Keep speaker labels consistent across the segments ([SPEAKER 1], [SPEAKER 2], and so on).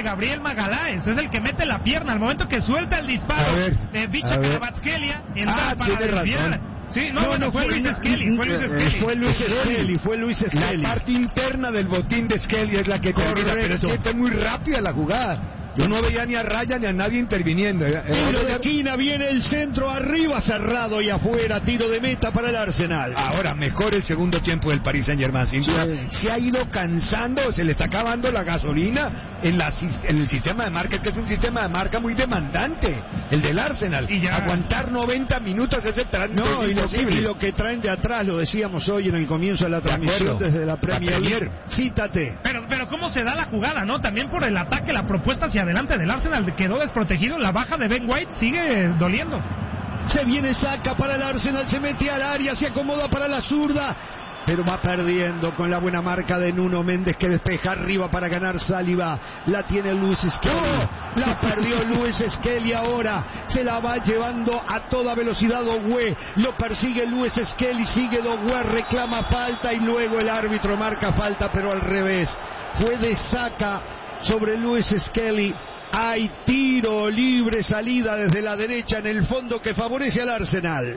[SPEAKER 1] Gabriel Magaláes, es el que mete la pierna al momento que suelta el disparo de Vicha Karabatskelia, entra para desviar. Sí, no, fue Luis Skelly.
[SPEAKER 2] Fue Luis Skelly.
[SPEAKER 3] La parte interna del botín de Skelly es la que termina, pero es que fue muy rápida la jugada. Yo no veía ni a Raya ni a nadie interviniendo.
[SPEAKER 2] Tiro de esquina, viene el centro, arriba cerrado y afuera, tiro de meta para el Arsenal.
[SPEAKER 3] Ahora, mejor el segundo tiempo del Paris Saint-Germain, sin duda. Se ha ido cansando, se le está acabando la gasolina en el sistema de marca. Es que es un sistema de marca muy demandante, el del Arsenal. Y ya... aguantar 90 minutos ese tránsito
[SPEAKER 2] y lo que traen de atrás, lo decíamos hoy en el comienzo de la transmisión desde la Premier League. Cítate.
[SPEAKER 1] Pero cómo se da la jugada, ¿no? También por el ataque, la propuesta hacia adelante del Arsenal quedó desprotegido, la baja de Ben White sigue doliendo.
[SPEAKER 2] Se viene Saka para el Arsenal, se mete al área, se acomoda para la zurda, pero va perdiendo con la buena marca de Nuno Méndez, que despeja arriba para ganar Saliba. La tiene Luis Skelly, la perdió Luis Skelly, ahora se la va llevando a toda velocidad Doué, lo persigue Luis Skelly, sigue Doué, reclama falta y luego el árbitro marca falta, pero al revés, fue de Saka sobre Luis Skelly. Hay tiro libre, salida desde la derecha en el fondo que favorece al Arsenal.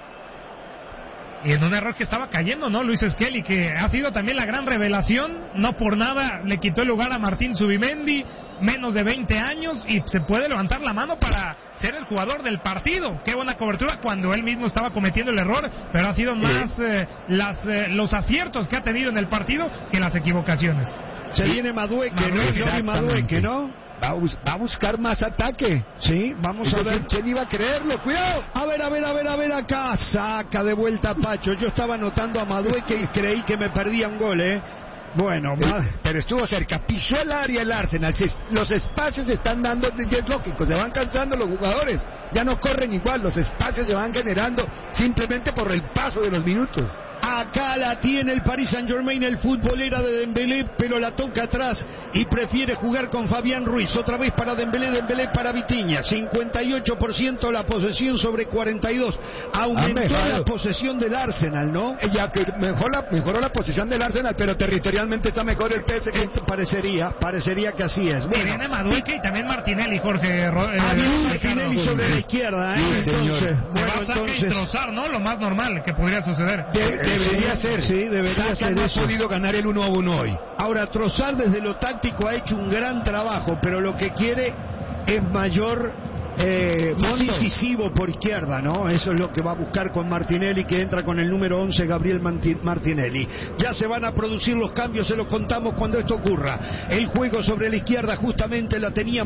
[SPEAKER 1] Y en un error que estaba cayendo, ¿no? Luis Skelly, que ha sido también la gran revelación, no por nada le quitó el lugar a Martín Zubimendi, menos de 20 años, y se puede levantar la mano para ser el jugador del partido. Qué buena cobertura cuando él mismo estaba cometiendo el error, pero ha sido más los aciertos que ha tenido en el partido que las equivocaciones.
[SPEAKER 2] Se viene Madueke, ¿no?
[SPEAKER 3] Va a buscar más ataque.
[SPEAKER 2] Sí, vamos a ver.
[SPEAKER 3] ¿Quién iba a creerlo? ¡Cuidado!
[SPEAKER 2] A ver acá. Saca de vuelta Pacho. Yo estaba anotando a Madueke y creí que me perdía un gol, Bueno,
[SPEAKER 3] pero estuvo cerca, pisó el área el Arsenal. Los espacios se están dando, es lógico, se van cansando los jugadores, ya no corren igual, los espacios se van generando simplemente por el paso de los minutos.
[SPEAKER 2] Acá la tiene el Paris Saint-Germain, el futbolera de Dembélé, pero la toca atrás y prefiere jugar con Fabián Ruiz. Otra vez para Dembélé para Vitinha. 58% la posesión sobre 42. Aumentó la posesión del Arsenal, ¿no?
[SPEAKER 3] Ya que mejoró la posesión del Arsenal, pero territorialmente está mejor el PSG.
[SPEAKER 2] Parecería que así es.
[SPEAKER 1] Bueno, viene Madueke y también Martinelli, Jorge.
[SPEAKER 2] Martinelli sobre la izquierda,
[SPEAKER 3] Sí,
[SPEAKER 2] entonces,
[SPEAKER 1] y Trossard, ¿no? Lo más normal que podría suceder.
[SPEAKER 3] Debería ser.
[SPEAKER 2] Ser
[SPEAKER 3] no
[SPEAKER 2] eso.
[SPEAKER 3] Ha podido ganar el 1-1 hoy.
[SPEAKER 2] Ahora, Trossard desde lo táctico ha hecho un gran trabajo, pero lo que quiere es más incisivo por izquierda, ¿no? Eso es lo que va a buscar con Martinelli, que entra con el número 11, Gabriel Martinelli. Ya se van a producir los cambios, se los contamos cuando esto ocurra. El juego sobre la izquierda justamente la tenía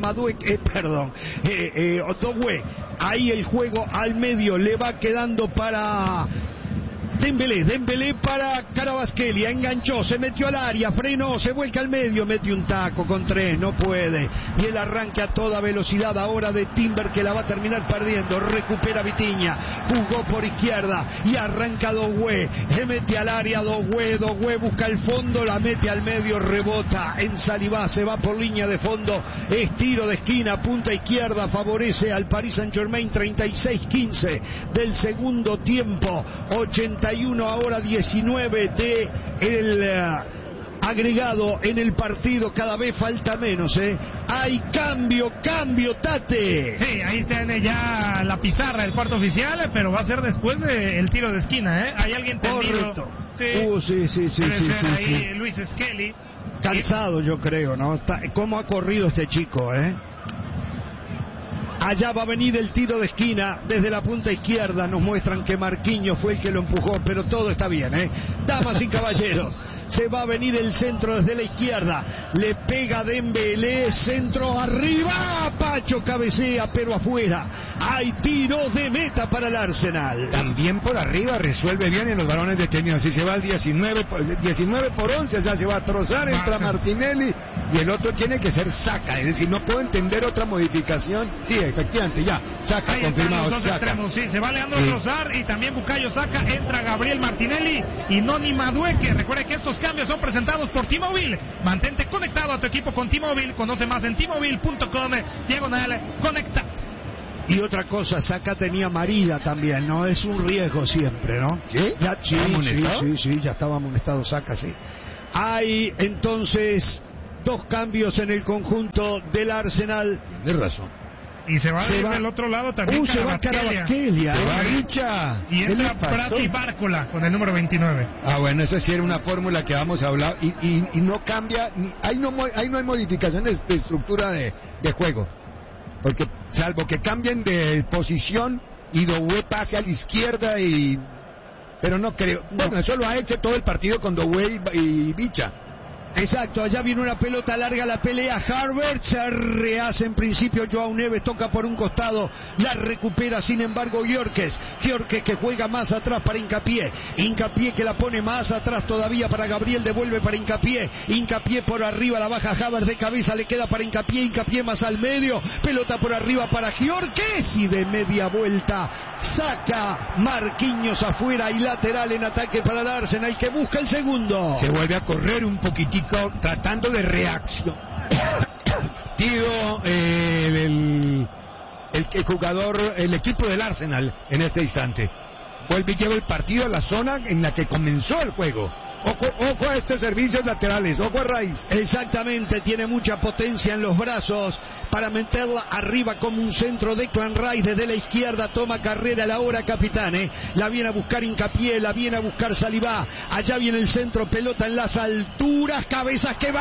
[SPEAKER 2] Doué. Ahí el juego al medio le va quedando para Dembélé para Kvaratskhelia, enganchó, se metió al área, frenó, se vuelca al medio, mete un taco con 3, no puede, y el arranque a toda velocidad ahora de Timber, que la va a terminar perdiendo. Recupera Vitinha, jugó por izquierda y arranca Doué, se mete al área Doué busca el fondo, la mete al medio, rebota en Saliba, se va por línea de fondo, es tiro de esquina, punta izquierda, favorece al Paris Saint-Germain. 36-15 del segundo tiempo, 81 ahora 19 de el agregado en el partido. Cada vez falta menos, hay cambio, Tate.
[SPEAKER 1] Sí, ahí tiene ya la pizarra del cuarto oficial, pero va a ser después del tiro de esquina, hay alguien tendido.
[SPEAKER 2] Correcto.
[SPEAKER 1] Sí. Luis Skelly
[SPEAKER 2] cansado, yo creo, ¿no? ¿Cómo ha corrido este chico, Allá va a venir el tiro de esquina desde la punta izquierda. Nos muestran que Marquinhos fue el que lo empujó, pero todo está bien, Damas y caballeros, se va a venir el centro desde la izquierda. Le pega Dembélé, centro arriba. Pacho cabecea, pero afuera. Hay tiro de meta para el Arsenal.
[SPEAKER 3] También por arriba resuelve bien en los balones detenidos. Si se va al 19 por 11, ya se va a Trossard, entra Martinelli y el otro tiene que ser Saka. Es decir, no puedo entender otra modificación. Sí, efectivamente, ya. Saka confirmado.
[SPEAKER 1] Los dos extremos, sí. Se va Leandro Trossard y también Bukayo Saka. Entra Gabriel Martinelli y Noni Madueke. Recuerda que estos cambios son presentados por T-Mobile. Mantente conectado a tu equipo con T-Mobile. Conoce más en T-Mobile.com/conecta.
[SPEAKER 2] Y otra cosa, Saka tenía amarilla también, ¿no? Es un riesgo siempre, ¿no?
[SPEAKER 3] ¿Sí?
[SPEAKER 2] Sí, ya estaba amonestado Saka, sí. Hay entonces 2 cambios en el conjunto del Arsenal.
[SPEAKER 3] Tienes razón.
[SPEAKER 1] Y se va del otro lado también.
[SPEAKER 2] Se va Kvaratskhelia.
[SPEAKER 3] Se va Richa.
[SPEAKER 1] Y entra Prati Bárcola con el número 29.
[SPEAKER 3] Bueno, esa sí era una fórmula que habíamos hablado. Y no cambia. Ahí no hay modificaciones de estructura de juego. Porque salvo que cambien de posición y Doué pase a la izquierda pero no creo. Bueno, eso lo ha hecho todo el partido con Doué y Bicha.
[SPEAKER 2] Exacto, allá viene una pelota larga, la pelea Harvard, se rehace en principio Joao Neves, toca por un costado, la recupera sin embargo Gyökeres que juega más atrás para Hincapié que la pone más atrás todavía para Gabriel, devuelve para Hincapié por arriba, la baja Havertz de cabeza, le queda para Hincapié más al medio, pelota por arriba para Gyökeres y de media vuelta saca Marquinhos afuera y lateral en ataque para el Arsenal que busca el segundo.
[SPEAKER 3] Se vuelve a correr un poquitico tratando de reacción. El equipo del Arsenal en este instante vuelve y lleva el partido a la zona en la que comenzó el juego. Ojo a estos servicios laterales, ojo a Rice.
[SPEAKER 2] Exactamente, tiene mucha potencia en los brazos para meterla arriba como un centro de Declan Rice desde la izquierda, toma carrera la hora capitán, la viene a buscar Hincapié, la viene a buscar Saliba, allá viene el centro, pelota en las alturas, cabezas que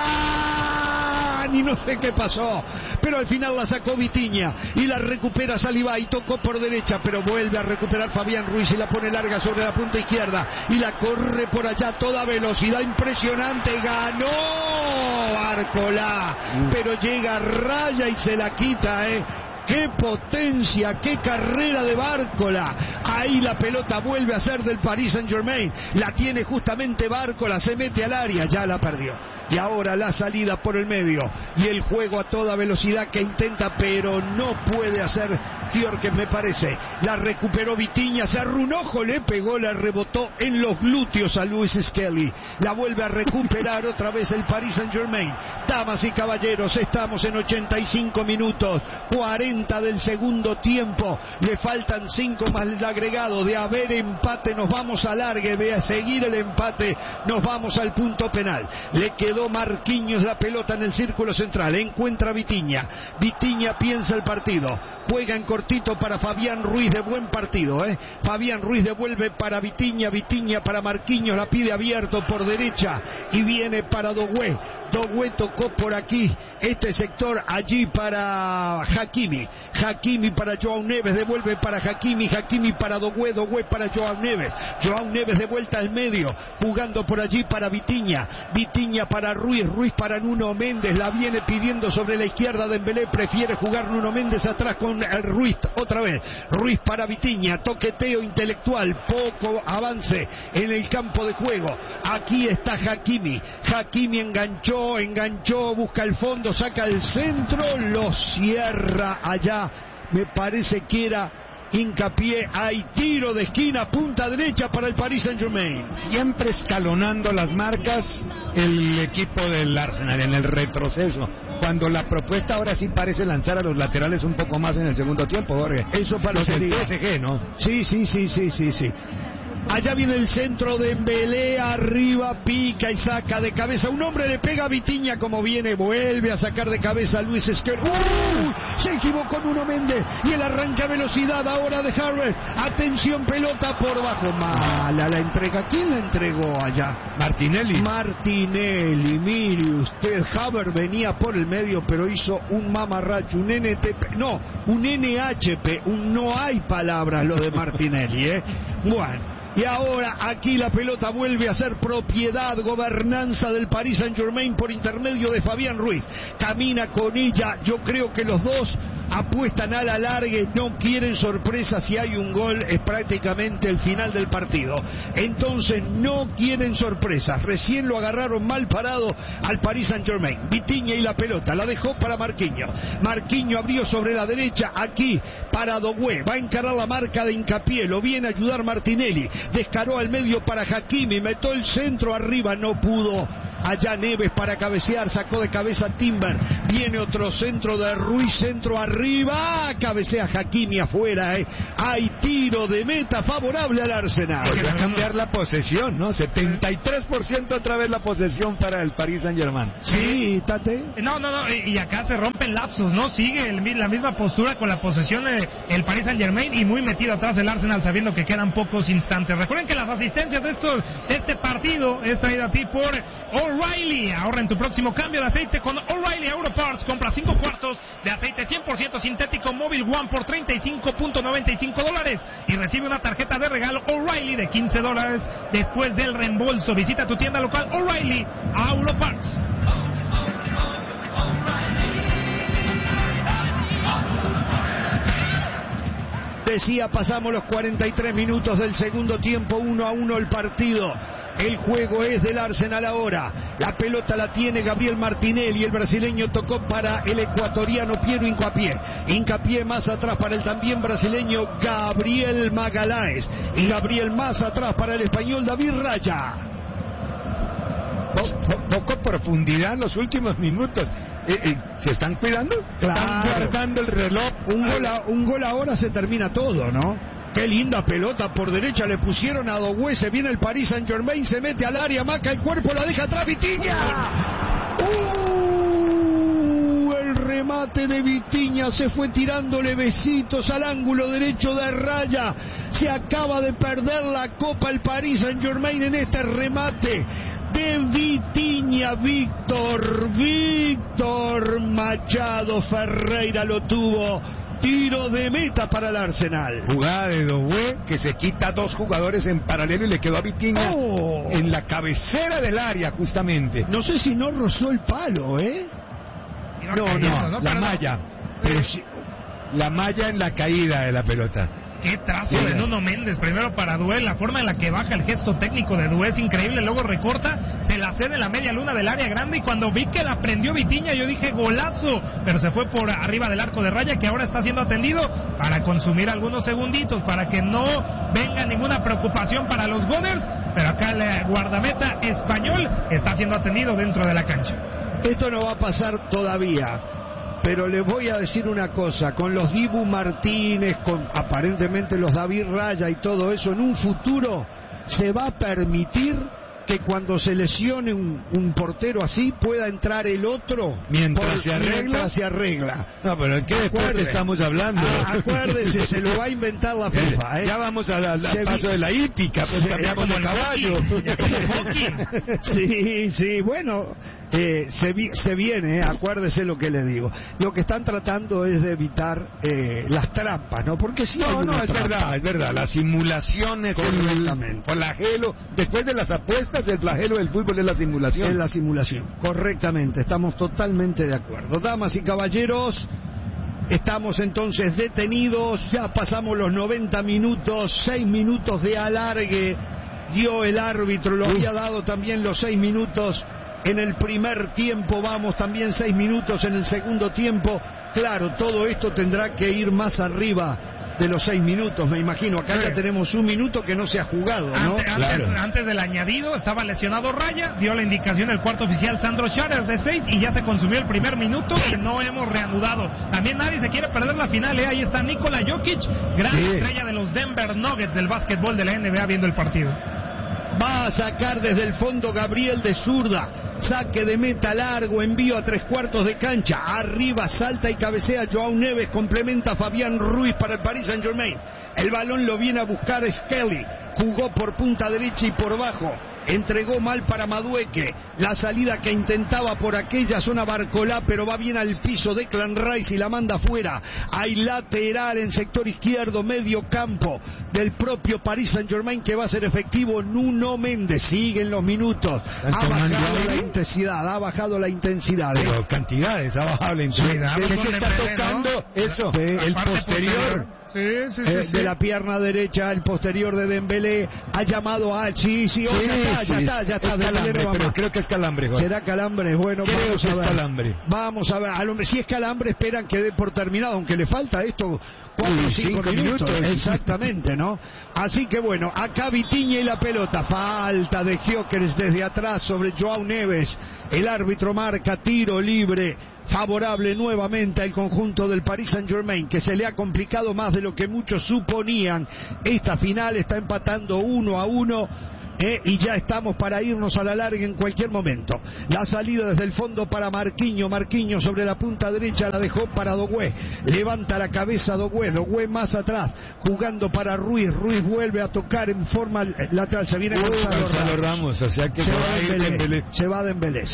[SPEAKER 2] van y no sé qué pasó, pero al final la sacó Vitinha y la recupera Saliba y tocó por derecha, pero vuelve a recuperar Fabián Ruiz y la pone larga sobre la punta izquierda y la corre por allá toda velocidad impresionante, ganó Bárcola, pero llega a raya y se la quita, ¡Qué potencia! ¡Qué carrera de Bárcola! Ahí la pelota vuelve a ser del Paris Saint-Germain. La tiene justamente Bárcola, se mete al área, ya la perdió. Y ahora la salida por el medio. Y el juego a toda velocidad que intenta, pero no puede hacer Gyökeres, me parece. La recuperó Vitinha, se arrunó, le pegó, la rebotó en los glúteos a Lewis Skelly. La vuelve a recuperar otra vez el Paris Saint-Germain. Damas y caballeros, estamos en 85 minutos, 40 del segundo tiempo. Le faltan 5 más el agregado. De haber empate nos vamos a alargue, de seguir el empate nos vamos al punto penal. Le quedó Marquinhos la pelota en el círculo central, encuentra Vitinha piensa el partido, juega en cortito para Fabián Ruiz, de buen partido, Fabián Ruiz devuelve para Vitinha para Marquinhos, la pide abierto por derecha y viene para Doué tocó por aquí este sector, allí para Hakimi para Joao Neves, devuelve para Hakimi para Doué para Joao Neves de vuelta al medio, jugando por allí para Vitinha para Ruiz para Nuno Méndez, la viene pidiendo sobre la izquierda. Dembélé prefiere jugar Nuno Méndez atrás con el Ruiz, otra vez Ruiz para Vitinha, toqueteo intelectual, poco avance en el campo de juego. Aquí está Hakimi enganchó, busca el fondo, saca el centro, lo cierra allá, me parece que era Hincapié. Hay tiro de esquina, punta derecha para el Paris Saint-Germain.
[SPEAKER 3] Siempre escalonando las marcas el equipo del Arsenal en el retroceso, cuando la propuesta ahora sí parece lanzar a los laterales un poco más en el segundo tiempo, Jorge.
[SPEAKER 2] Eso parece
[SPEAKER 3] el PSG, ¿no?
[SPEAKER 2] Sí. Allá viene el centro de Dembélé, arriba, pica y saca de cabeza. Un hombre le pega a Vitinha como viene, vuelve a sacar de cabeza a Lewis Skelly. Se equivocó Nuno Méndez y el arranque a velocidad ahora de Havertz. Atención, pelota por bajo. Mala la entrega. ¿Quién la entregó allá?
[SPEAKER 3] Martinelli,
[SPEAKER 2] mire usted. Havertz venía por el medio, pero hizo un mamarracho, un NHP, no hay palabras lo de Martinelli, Bueno. Y ahora aquí la pelota vuelve a ser propiedad, gobernanza del Paris Saint-Germain por intermedio de Fabián Ruiz. Camina con ella, yo creo que los dos apuestan a la largue, no quieren sorpresas. Si hay un gol es prácticamente el final del partido. Entonces no quieren sorpresas. Recién lo agarraron mal parado al Paris Saint-Germain. Vitinha y la pelota, la dejó para Marquinhos abrió sobre la derecha, aquí para Doué, va a encarar la marca de Hincapié, lo viene a ayudar Martinelli. Descaró al medio para Hakimi, metió el centro arriba, no pudo allá Neves para cabecear, sacó de cabeza Timber, viene otro centro de Ruiz, centro arriba, cabecea Hakimi afuera, hay tiro de meta favorable al Arsenal.
[SPEAKER 3] Va a cambiar la posesión, ¿no? 73% otra vez la posesión para el Paris Saint-Germain.
[SPEAKER 2] Sí, Tate.
[SPEAKER 1] No, y acá se rompen lapsos, ¿no? Sigue la misma postura con la posesión el Paris Saint-Germain y muy metido atrás del Arsenal sabiendo que quedan pocos instantes. Recuerden que las asistencias de este partido es traída a ti por O'Reilly. Ahorra en tu próximo cambio de aceite con O'Reilly Auto Parts. Compra 5 cuartos de aceite 100% sintético Móvil One por $35.95 y recibe una tarjeta de regalo O'Reilly de $15 después del reembolso. Visita tu tienda local O'Reilly Auto Parts.
[SPEAKER 2] Decía, pasamos los 43 minutos del segundo tiempo, 1-1 el partido. El juego es del Arsenal ahora. La pelota la tiene Gabriel Martinelli. El brasileño tocó para el ecuatoriano Piero Hincapié. Hincapié más atrás para el también brasileño Gabriel Magaláes. Y Gabriel más atrás para el español David Raya.
[SPEAKER 3] Poco profundidad en los últimos minutos. ¿Se están cuidando?
[SPEAKER 2] Claro.
[SPEAKER 3] Están guardando el reloj.
[SPEAKER 2] Un gol ahora se termina todo, ¿no? Qué linda pelota por derecha le pusieron a Doué. Se viene el Paris Saint-Germain, se mete al área, marca el cuerpo, la deja atrás Vitinha. El remate de Vitinha se fue tirándole besitos al ángulo derecho de Raya. Se acaba de perder la copa el Paris Saint-Germain en este remate de Vitinha. Víctor Machado Ferreira lo tuvo. Tiro de meta para el Arsenal.
[SPEAKER 3] Jugada de Doué que se quita 2 jugadores en paralelo y le quedó a Vitinha en la cabecera del área justamente.
[SPEAKER 2] No sé si no rozó el palo,
[SPEAKER 3] No, la malla. Pero sí, la malla en la caída de la pelota.
[SPEAKER 1] Qué trazo de Nuno Méndez, primero para Doué, la forma en la que baja el gesto técnico de Doué es increíble, luego recorta, se la cede en la media luna del área grande y cuando vi que la prendió Vitinha yo dije golazo, pero se fue por arriba del arco de Raya que ahora está siendo atendido para consumir algunos segunditos, para que no venga ninguna preocupación para los Gunners, pero acá el guardameta español está siendo atendido dentro de la cancha.
[SPEAKER 2] Esto no va a pasar todavía. Pero les voy a decir una cosa, con los Dibu Martínez, con aparentemente los David Raya y todo eso, en un futuro se va a permitir que cuando se lesione un portero así pueda entrar el otro
[SPEAKER 3] mientras se
[SPEAKER 2] arregla.
[SPEAKER 3] No, pero ¿en qué deporte estamos hablando?
[SPEAKER 2] Acuérdese, se lo va a inventar la FIFA.
[SPEAKER 3] Ya vamos al paso de la hípica, pues cambiamos de caballo.
[SPEAKER 2] Sí, bueno, se viene, acuérdese lo que le digo. Lo que están tratando es de evitar las trampas, ¿no? Porque sí
[SPEAKER 3] es verdad, las simulaciones, el flagelo, después de las apuestas, el flagelo del fútbol es la simulación.
[SPEAKER 2] Es la simulación, correctamente, estamos totalmente de acuerdo. Damas y caballeros, estamos entonces detenidos, ya pasamos los 90 minutos, 6 minutos de alargue, dio el árbitro, lo había dado también los 6 minutos en el primer tiempo, vamos también 6 minutos en el segundo tiempo. Claro, todo esto tendrá que ir más arriba de los 6 minutos, me imagino. Acá ya tenemos 1 minuto que no se ha jugado, ¿no?
[SPEAKER 1] Antes del añadido estaba lesionado Raya, dio la indicación el cuarto oficial Sandro Scharer de 6 y ya se consumió el primer minuto y no hemos reanudado. También nadie se quiere perder la final, ahí está Nikola Jokic, gran estrella de los Denver Nuggets del básquetbol de la NBA viendo el partido.
[SPEAKER 2] Va a sacar desde el fondo Gabriel de zurda. Saque de meta largo, envío a 3/4 de cancha. Arriba salta y cabecea Joao Neves, complementa Fabián Ruiz para el Paris Saint-Germain. El balón lo viene a buscar Skelly. Jugó por punta derecha y por bajo. Entregó mal para Madueque. La salida que intentaba por aquella zona Barcolá, pero va bien al piso de Declan Rice y la manda afuera. Hay lateral en sector izquierdo, medio campo del propio Paris Saint-Germain que va a ser efectivo Nuno Méndez. Siguen los minutos. Ha bajado la intensidad.
[SPEAKER 3] Pero cantidades, ha bajado la intensidad. ¿Qué se está tocando? Eso, el posterior.
[SPEAKER 1] Sí.
[SPEAKER 2] De la pierna derecha, el posterior de Dembélé ha llamado a... Ya está.
[SPEAKER 3] Pero creo que es calambre, Jorge?
[SPEAKER 2] ¿Será calambre? Bueno,
[SPEAKER 3] Creo
[SPEAKER 2] vamos
[SPEAKER 3] que
[SPEAKER 2] a
[SPEAKER 3] es
[SPEAKER 2] ver.
[SPEAKER 3] calambre.
[SPEAKER 2] Vamos a ver. Si es calambre, esperan que dé por terminado, aunque le falta esto 4 o 5 minutos. Exactamente, ¿no? Así que bueno, acá Vitinha y la pelota. Falta de Gyökeres desde atrás sobre Joao Neves. El árbitro marca tiro libre favorable nuevamente al conjunto del Paris Saint-Germain, que se le ha complicado más de lo que muchos suponían. Esta final está empatando 1-1. Y ya estamos para irnos a la larga en cualquier momento. La salida desde el fondo para Marquinhos. Marquinhos sobre la punta derecha la dejó para Doué. Levanta la cabeza Doué. Doué más atrás, jugando para Ruiz. Ruiz vuelve a tocar en forma lateral. Se viene
[SPEAKER 3] Gonzalo Ramos. O sea que se va a ir Dembélé.
[SPEAKER 2] Se va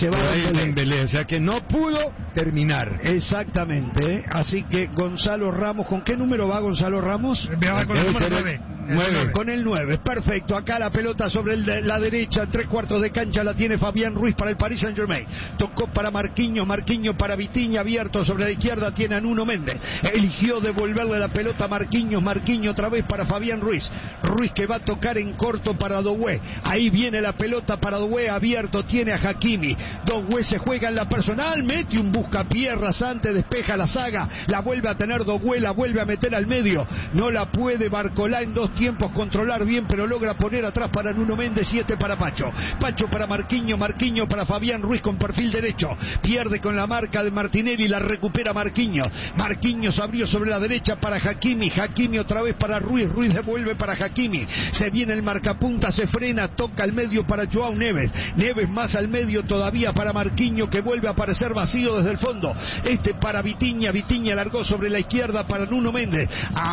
[SPEAKER 2] Dembélé.
[SPEAKER 3] O sea que no pudo terminar.
[SPEAKER 2] Exactamente. Así que Gonzalo Ramos, ¿con qué número va Gonzalo Ramos?
[SPEAKER 1] Va con el número 9.
[SPEAKER 2] 9. Con el 9, perfecto. Acá la pelota sobre la derecha, en 3/4 de cancha la tiene Fabián Ruiz para el Paris Saint-Germain. Tocó para Marquinhos, Marquinhos para Vitinha, abierto sobre la izquierda tiene a Nuno Méndez. Eligió devolverle la pelota a Marquinhos, Marquinhos otra vez para Fabián Ruiz. Ruiz que va a tocar en corto para Doué. Ahí viene la pelota para Doué, abierto tiene a Hakimi. Doué se juega en la personal, mete un buscapierras antes, despeja la saga, la vuelve a tener Doué, la vuelve a meter al medio. No la puede Barcolá en 2 tiempos controlar bien, pero logra poner atrás para Nuno Méndez, 7 para Pacho. Pacho para Marquinhos, Marquinhos para Fabián Ruiz con perfil derecho. Pierde con la marca de Martinelli, la recupera Marquinhos. Marquinhos abrió sobre la derecha para Hakimi. Hakimi otra vez para Ruiz. Ruiz devuelve para Hakimi. Se viene el marcapunta, se frena, toca al medio para Joao Neves. Neves más al medio todavía para Marquinhos, que vuelve a aparecer vacío desde el fondo. Para Vitinha. Vitinha largó sobre la izquierda para Nuno Méndez.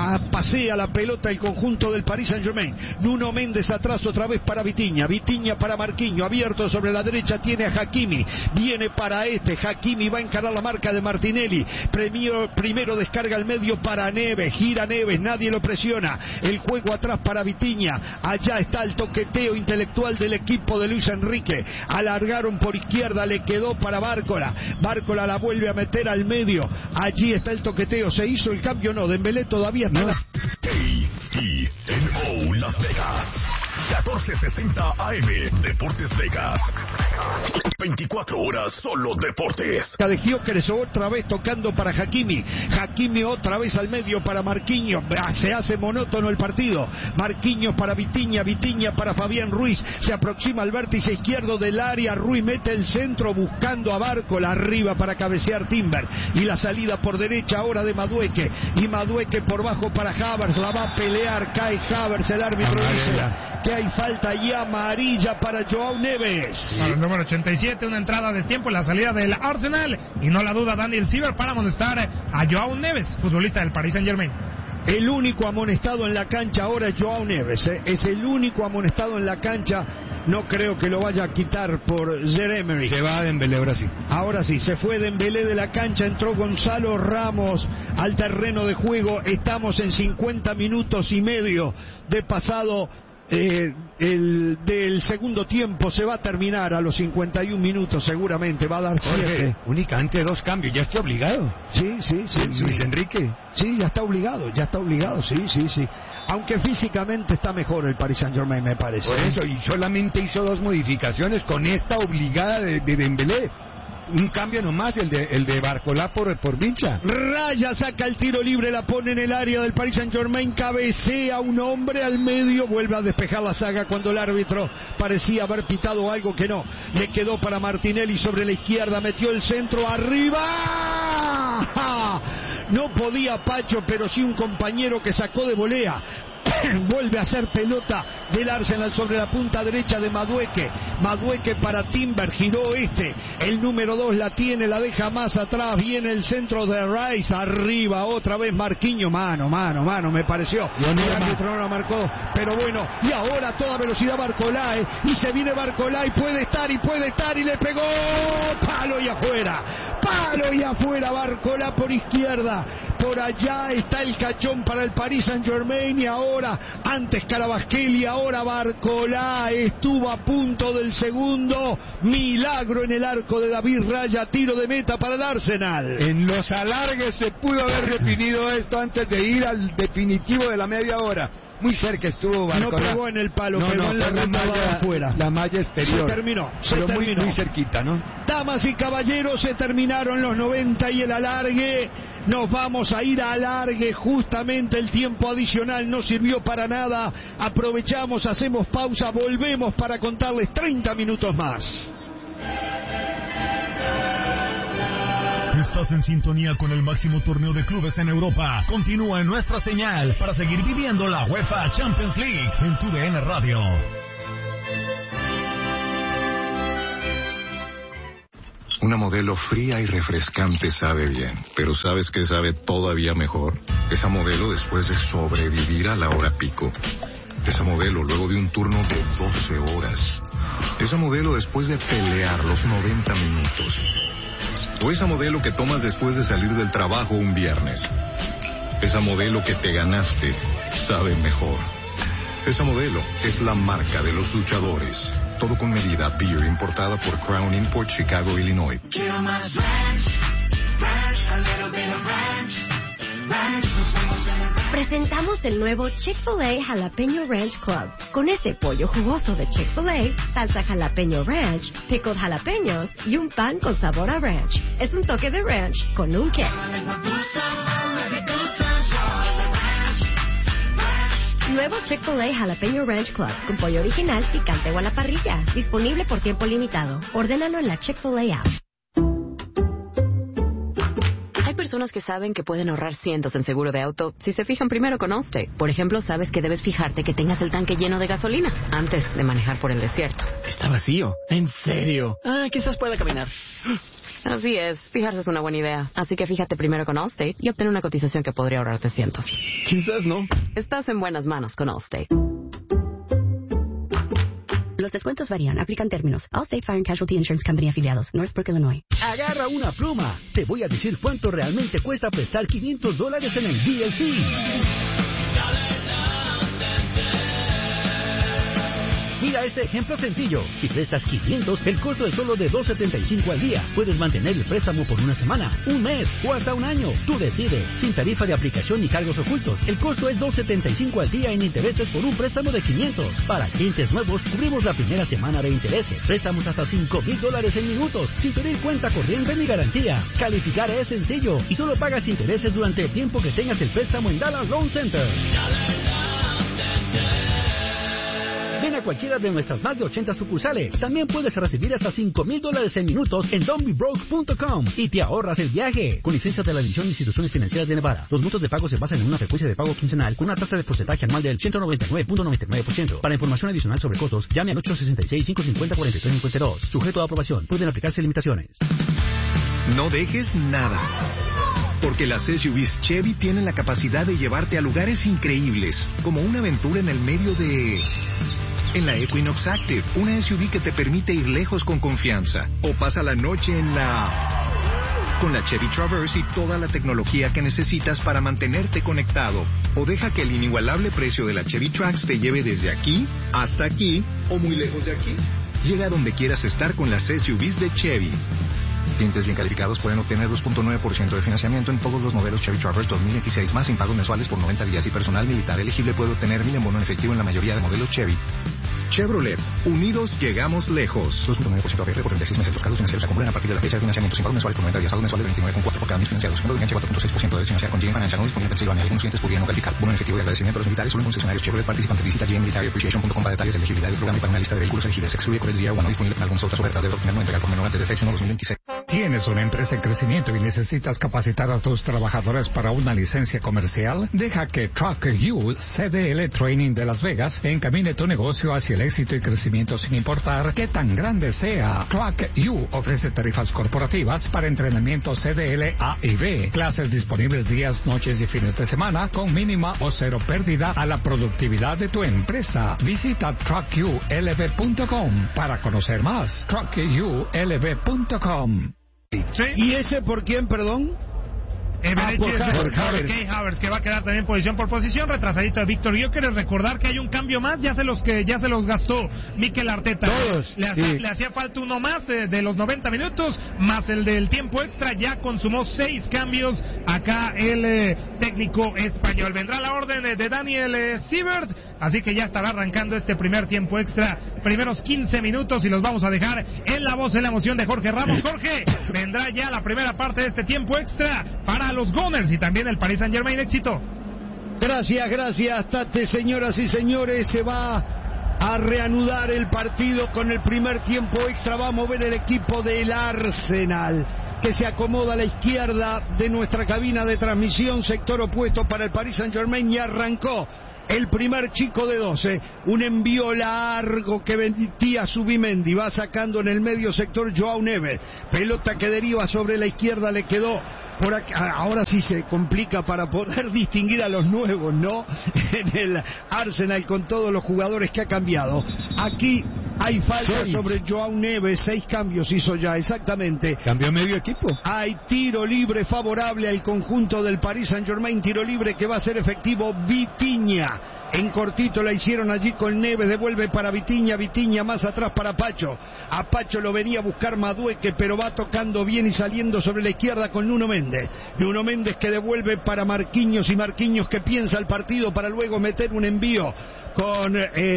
[SPEAKER 2] Pasea la pelota el conjunto del Paris Saint-Germain. Nuno Méndez atrás otra vez para Vitinha. Vitinha para Marquinhos, abierto sobre la derecha tiene a Hakimi. Viene para Hakimi va a encarar la marca de Martinelli. Primero descarga al medio para Neves. Gira Neves, nadie lo presiona. El juego atrás para Vitinha. Allá está el toqueteo intelectual del equipo de Luis Enrique. Alargaron por izquierda, le quedó para Bárcola. Bárcola la vuelve a meter al medio. Allí está el toqueteo. ¿Se hizo el cambio? No, Dembélé todavía está.
[SPEAKER 4] KINO Las Vegas 1460 AM Deportes Vegas. 24 horas solo deportes.
[SPEAKER 2] De Gyökeres otra vez tocando para Hakimi. Hakimi otra vez al medio para Marquinhos. Se hace monótono el partido. Marquinhos para Vitinha. Vitinha para Fabián Ruiz. Se aproxima al vértice izquierdo del área. Ruiz mete el centro buscando a Bárcola. Arriba para cabecear Timber. Y la salida por derecha ahora de Madueke. Y Madueke por bajo para Havertz. La va a pelear. Cae Havertz. El árbitro dice que hay falta y amarilla para Joao Neves.
[SPEAKER 1] Para el número 87, una entrada de tiempo en la salida del Arsenal. Y no la duda Daniel Silver para amonestar a Joao Neves, futbolista del Paris Saint-Germain.
[SPEAKER 2] El único amonestado en la cancha ahora es Joao Neves. Es el único amonestado en la cancha. No creo que lo vaya a quitar por Zer-Emery.
[SPEAKER 3] Se va Dembélé ahora sí.
[SPEAKER 2] Ahora sí, se fue Dembélé de la cancha. Entró Gonzalo Ramos al terreno de juego. Estamos en 50 minutos y medio de pasado. Del segundo tiempo se va a terminar a los 51 minutos seguramente, va a dar 7.
[SPEAKER 3] Únicamente 2 cambios, ya está obligado.
[SPEAKER 2] Sí.
[SPEAKER 3] Luis Enrique.
[SPEAKER 2] Sí, ya está obligado, sí. Aunque físicamente está mejor el Paris Saint-Germain, me parece.
[SPEAKER 3] Por eso, y solamente hizo 2 modificaciones con esta obligada de Dembélé. Un cambio nomás, el de Barcolá por Vincha.
[SPEAKER 2] Raya saca el tiro libre, la pone en el área del Paris Saint-Germain, cabecea un hombre al medio, vuelve a despejar la saga cuando el árbitro parecía haber pitado algo que no. Le quedó para Martinelli sobre la izquierda, metió el centro arriba. No podía Pacho, pero sí un compañero que sacó de volea. Vuelve a hacer pelota del Arsenal sobre la punta derecha de Madueke. Madueke para Timber, giró el número 2 la tiene, la deja más atrás, viene el centro de Rice, arriba otra vez Marquinhos, mano, me pareció. El árbitro no la marcó, pero bueno, y ahora a toda velocidad Barcolá, y se viene Barcolá y puede estar, y le pegó, palo y afuera Barcolá por izquierda, por allá está el cachón para el Paris Saint-Germain y ahora, antes Carabasqueli, ahora Barcolá, estuvo a punto del segundo, milagro en el arco de David Raya, tiro de meta para el Arsenal.
[SPEAKER 3] En los alargues se pudo haber definido esto antes de ir al definitivo de la media hora. Muy cerca estuvo Barcolá.
[SPEAKER 2] No pegó en el palo, pegó en la malla
[SPEAKER 3] afuera. La malla exterior.
[SPEAKER 2] Se terminó.
[SPEAKER 3] Muy cerquita, ¿no?
[SPEAKER 2] Damas y caballeros, se terminaron los 90 y el alargue. Nos vamos a ir a alargue. Justamente el tiempo adicional no sirvió para nada. Aprovechamos, hacemos pausa, volvemos para contarles 30 minutos más.
[SPEAKER 4] Estás en sintonía con el máximo torneo de clubes en Europa. Continúa en nuestra señal para seguir viviendo la UEFA Champions League en tu DN Radio.
[SPEAKER 5] Una Modelo fría y refrescante sabe bien, pero ¿sabes qué sabe todavía mejor? Esa Modelo después de sobrevivir a la hora pico. Esa Modelo luego de un turno de 12 horas. Esa Modelo después de pelear los 90 minutos. O esa Modelo que tomas después de salir del trabajo un viernes. Esa Modelo que te ganaste sabe mejor. Esa Modelo es la marca de los luchadores. Todo con medida. Beer importada por Crown Import, Chicago, Illinois.
[SPEAKER 6] Quiero más ranch, ranch, a little bit of ranch.
[SPEAKER 7] Presentamos el nuevo Chick-fil-A Jalapeño Ranch Club. Con ese pollo jugoso de Chick-fil-A, salsa jalapeño ranch, pickled jalapeños y un pan con sabor a ranch. Es un toque de ranch con un qué. Nuevo Chick-fil-A Jalapeño Ranch Club con pollo original, picante o a la parrilla. Disponible por tiempo limitado. Ordénalo en la Chick-fil-A app.
[SPEAKER 8] Personas que saben que pueden ahorrar cientos en seguro de auto si se fijan primero con Allstate. Por ejemplo, sabes que debes fijarte que tengas el tanque lleno de gasolina antes de manejar por el desierto.
[SPEAKER 9] Está vacío. ¿En serio? Quizás pueda caminar.
[SPEAKER 8] Así es, fijarse es una buena idea. Así que fíjate primero con Allstate y obtén una cotización que podría ahorrarte cientos.
[SPEAKER 9] Quizás no.
[SPEAKER 8] Estás en buenas manos con Allstate.
[SPEAKER 7] Los descuentos varían. Aplican términos. Allstate Fire and Casualty Insurance Company afiliados. Northbrook, Illinois.
[SPEAKER 10] Agarra una pluma. Te voy a decir cuánto realmente cuesta prestar $500 en el DLC. Mira este ejemplo sencillo. Si prestas 500, el costo es solo de $2.75 al día. Puedes mantener el préstamo por una semana, un mes o hasta un año. Tú decides. Sin tarifa de aplicación ni cargos ocultos. El costo es $2.75 al día en intereses por un préstamo de 500. Para clientes nuevos, cubrimos la primera semana de intereses. Préstamos hasta $5,000 en minutos, sin pedir cuenta corriente ni garantía. Calificar es sencillo y solo pagas intereses durante el tiempo que tengas el préstamo en Dallas Loan Center. Ven a cualquiera de nuestras más de 80 sucursales. También puedes recibir hasta $5,000 en minutos en don'tbebroke.com y te ahorras el viaje. Con licencia de la División de Instituciones Financieras de Nevada. Los montos de pago se basan en una frecuencia de pago quincenal con una tasa de porcentaje anual del 199.99%. Para información adicional sobre costos, llame al 866-550-4352. Sujeto a aprobación. Pueden aplicarse limitaciones.
[SPEAKER 11] No dejes nada. Porque las SUVs Chevy tienen la capacidad de llevarte a lugares increíbles, como una aventura en el medio de... En la Equinox Active, una SUV que te permite ir lejos con confianza. O pasa la noche en la... Con la Chevy Traverse y toda la tecnología que necesitas para mantenerte conectado. O deja que el inigualable precio de la Chevy Trax te lleve desde aquí hasta aquí o muy lejos de aquí. Llega a donde quieras estar con las SUVs de Chevy. Clientes bien calificados pueden obtener 2.9% de financiamiento en todos los modelos Chevy Traverse 2016 más sin pagos mensuales por 90 días y personal militar elegible puede obtener 1,000 en bono en efectivo en la mayoría de modelos Chevy. Chevrolet, unidos llegamos lejos. 2.9% APR por 36 meses. Los cargos financieros se acumulan a partir de la fecha de financiamiento sin pagos mensuales por 90 días. Pagos mensuales de 29,4 por cada mes financiados. Fondo de enganche 4.6% de financiar con GM Financial. No disponible en Pensilvania. Algunos clientes podrían no calificar. Bono en efectivo de agradecimiento a los militares. Solo en concesionarios Chevrolet participantes. Visita gmmilitaryappreciation.com para detalles de elegibilidad del programa y para una lista de vehículos elegibles. Excluye Corex Year 1. No disponible en algunas otras ofertas. Debe obtener no entregar por menor antes de 6/1/2026.
[SPEAKER 12] ¿Tienes una empresa en crecimiento y necesitas capacitar a tus trabajadores para una licencia comercial? Deja que Truck You CDL Training de Las Vegas encamine tu negocio hacia el éxito y crecimiento sin importar qué tan grande sea. Truck You ofrece tarifas corporativas para entrenamiento CDL A y B, clases disponibles días, noches y fines de semana con mínima o cero pérdida a la productividad de tu empresa. Visita truckyoulv.com para conocer más. truckyoulv.com.
[SPEAKER 2] ¿Sí? ¿Y ese por quién, perdón?
[SPEAKER 1] Kai Havertz, que va a quedar también posición por posición, retrasadito de Víctor Gyökeres. Recordar que hay un cambio más, ya se los gastó Mikel Arteta.
[SPEAKER 3] Todos.
[SPEAKER 1] Le hacía falta uno más de los 90 minutos, más el del tiempo extra, ya consumó 6 cambios acá el técnico español. Vendrá la orden de Daniel Siebert, así que ya estará arrancando este primer tiempo extra, primeros 15 minutos, y los vamos a dejar en la voz, en la emoción de Jorge Ramos. Jorge, vendrá ya la primera parte de este tiempo extra para los Gunners y también el Paris Saint-Germain. Éxito.
[SPEAKER 2] Gracias, Tate. Señoras y señores, se va a reanudar el partido con el primer tiempo extra. Va a mover el equipo del Arsenal, que se acomoda a la izquierda de nuestra cabina de transmisión, sector opuesto para el Paris Saint-Germain, y arrancó el primer chico de 12, un envío largo que vendía Zubimendi, va sacando en el medio sector Joao Neves, pelota que deriva sobre la izquierda, le quedó por acá. Ahora sí se complica para poder distinguir a los nuevos, ¿no? En el Arsenal, con todos los jugadores que ha cambiado. Aquí hay falta sobre Joao Neves, 6 cambios hizo ya, exactamente.
[SPEAKER 3] Cambió medio equipo.
[SPEAKER 2] Hay tiro libre favorable al conjunto del Paris Saint-Germain, tiro libre que va a ser efectivo Vitinha. En cortito la hicieron allí con Neves, devuelve para Vitinha más atrás para Pacho. A Pacho lo venía a buscar Madueque, pero va tocando bien y saliendo sobre la izquierda con Nuno Méndez. Nuno Méndez que devuelve para Marquinhos, y Marquinhos que piensa el partido para luego meter un envío con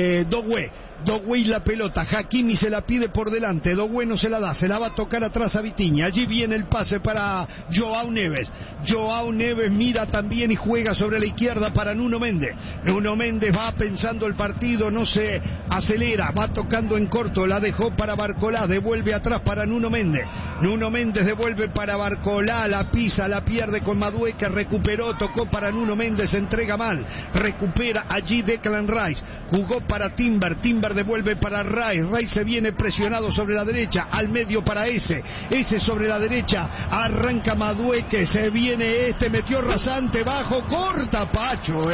[SPEAKER 2] Doué y la pelota, Hakimi se la pide por delante, Doué no se la da, se la va a tocar atrás a Vitinha. Allí viene el pase para Joao Neves. Joao Neves mira también y juega sobre la izquierda para Nuno Méndez. Nuno Méndez va pensando el partido, no se acelera, va tocando en corto, la dejó para Barcolá, devuelve atrás para Nuno Méndez. Nuno Méndez devuelve para Barcolá, la pisa, la pierde con Madueque, recuperó, tocó para Nuno Méndez, entrega mal, recupera allí Declan Rice, jugó para Timber devuelve para Rice se viene presionado sobre la derecha, al medio para ese sobre la derecha, arranca Madueque, se viene metió rasante bajo, corta Pacho,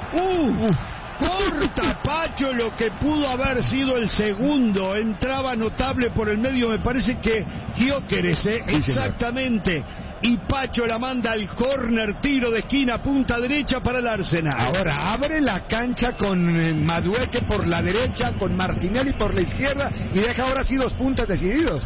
[SPEAKER 2] corta Pacho lo que pudo haber sido el segundo, entraba notable por el medio, me parece que Gyökeres, exactamente. Señor. Y Pacho la manda al córner, tiro de esquina, punta derecha para el Arsenal.
[SPEAKER 3] Ahora abre la cancha con Madueque por la derecha, con Martinelli por la izquierda, y deja ahora sí 2 puntas decididos.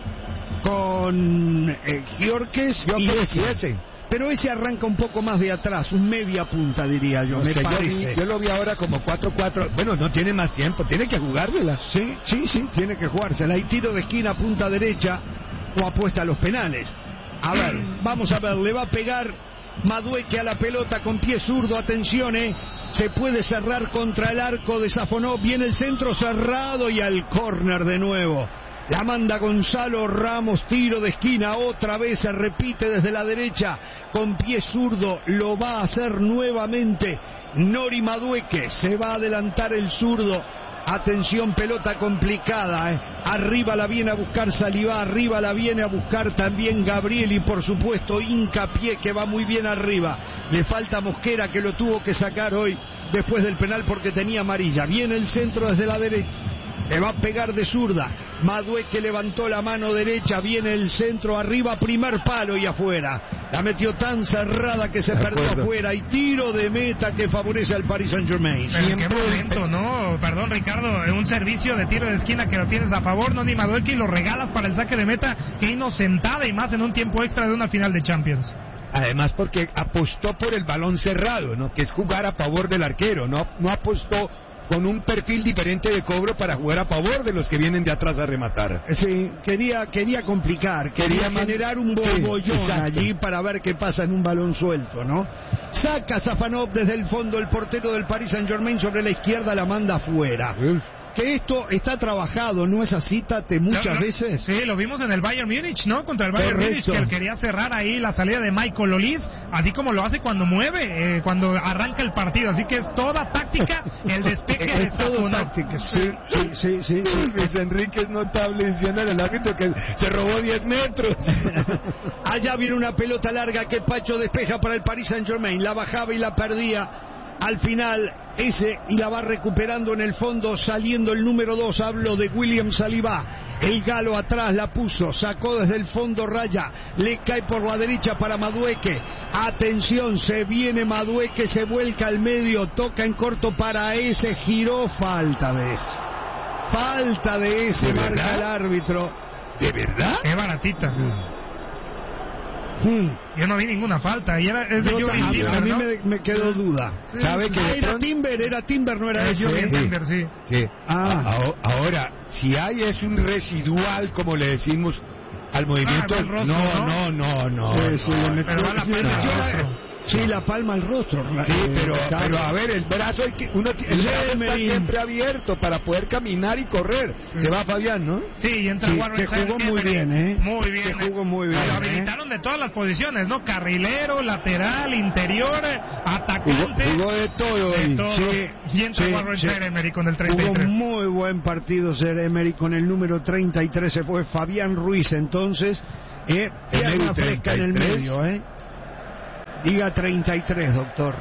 [SPEAKER 2] Con Gyökeres y ese. Pero ese arranca un poco más de atrás, un media punta diría yo, me parece.
[SPEAKER 3] Yo lo vi ahora como 4-4, bueno, no tiene más tiempo, tiene que jugársela.
[SPEAKER 2] Sí, tiene que jugársela. Y tiro de esquina, punta derecha, o apuesta a los penales. A ver, vamos a ver, le va a pegar Madueque a la pelota con pie zurdo, atención, se puede cerrar contra el arco de Safonov, viene el centro cerrado y al córner de nuevo. La manda Gonzalo Ramos, tiro de esquina, otra vez se repite desde la derecha, con pie zurdo, lo va a hacer nuevamente Nori Madueque, se va a adelantar el zurdo. Atención, pelota complicada, arriba la viene a buscar Saliba, arriba la viene a buscar también Gabriel, y por supuesto Hincapié, que va muy bien arriba. Le falta Mosquera, que lo tuvo que sacar hoy después del penal porque tenía amarilla. Viene el centro desde la derecha, le va a pegar de zurda, Madueque levantó la mano derecha, viene el centro arriba, primer palo y afuera. La metió tan cerrada que se perdió afuera, y tiro de meta que favorece al Paris Saint-Germain.
[SPEAKER 1] ¿En qué momento, no? Perdón, Ricardo, un servicio de tiro de esquina que lo tienes a favor, Noni Madueque, y lo regalas para el saque de meta. Qué inocentada, y más en un tiempo extra de una final de Champions.
[SPEAKER 3] Además porque apostó por el balón cerrado, ¿no? Que es jugar a favor del arquero, no apostó con un perfil diferente de cobro para jugar a favor de los que vienen de atrás a rematar.
[SPEAKER 2] Sí, quería complicar, quería generar un borbollón allí para ver qué pasa en un balón suelto, ¿no? Saca Safonov desde el fondo, el portero del Paris Saint-Germain sobre la izquierda, la manda afuera. Que esto está trabajado, ¿no es así, Tate? Muchas veces.
[SPEAKER 1] Sí, lo vimos en el Bayern Múnich, ¿no? Contra el Bayern Múnich, que él quería cerrar ahí la salida de Michael Olise, así como lo hace cuando mueve, cuando arranca el partido. Así que es toda táctica el despeje de
[SPEAKER 2] todo táctica, sí.
[SPEAKER 3] Luis Enrique es notable diciendo al árbitro que se robó 10 metros.
[SPEAKER 2] Allá viene una pelota larga que Pacho despeja para el Paris Saint-Germain. La bajaba y la perdía. Al final y la va recuperando en el fondo, saliendo el número 2, hablo de William Saliba. El galo atrás la puso, sacó desde el fondo Raya, le cae por la derecha para Madueque. Atención, se viene Madueque, se vuelca al medio, toca en corto para ese, giró, falta de ese. Falta de ese, marca el árbitro.
[SPEAKER 3] ¿De verdad?
[SPEAKER 1] Qué baratita. Yo no vi ninguna falta. Y es de Jürgen Timber,
[SPEAKER 2] a mí
[SPEAKER 1] ¿no?
[SPEAKER 2] me quedó duda.
[SPEAKER 1] Sí,
[SPEAKER 3] ¿Sabe que
[SPEAKER 2] era Timber, no era ese?
[SPEAKER 1] Jürgen Timber, sí.
[SPEAKER 3] Sí. Ahora, si hay es un residual, como le decimos, al movimiento.
[SPEAKER 1] Rostro,
[SPEAKER 3] no.
[SPEAKER 2] Sí, le metió-
[SPEAKER 1] Pero va la palma al rostro.
[SPEAKER 2] Sí, la palma al rostro.
[SPEAKER 3] Sí, pero a ver, el brazo el brazo está siempre abierto para poder caminar y correr. Se va Fabián, ¿no?
[SPEAKER 1] Sí, y entra
[SPEAKER 2] Sí,
[SPEAKER 1] Warren
[SPEAKER 2] que jugó
[SPEAKER 1] Sainz,
[SPEAKER 2] muy bien,
[SPEAKER 1] Muy bien.
[SPEAKER 2] Que jugó muy bien.
[SPEAKER 1] Lo habilitaron de todas las posiciones, ¿no? Carrilero, lateral, interior, atacante.
[SPEAKER 3] Jugó de todo.
[SPEAKER 1] De todo.
[SPEAKER 3] Sí,
[SPEAKER 1] Y entra Warren Sainz con el 33.
[SPEAKER 2] Jugó muy buen partido Ser Emery con el número 33. Se fue Fabián Ruiz entonces. Pierna fresca en el medio, Diga 33, doctor.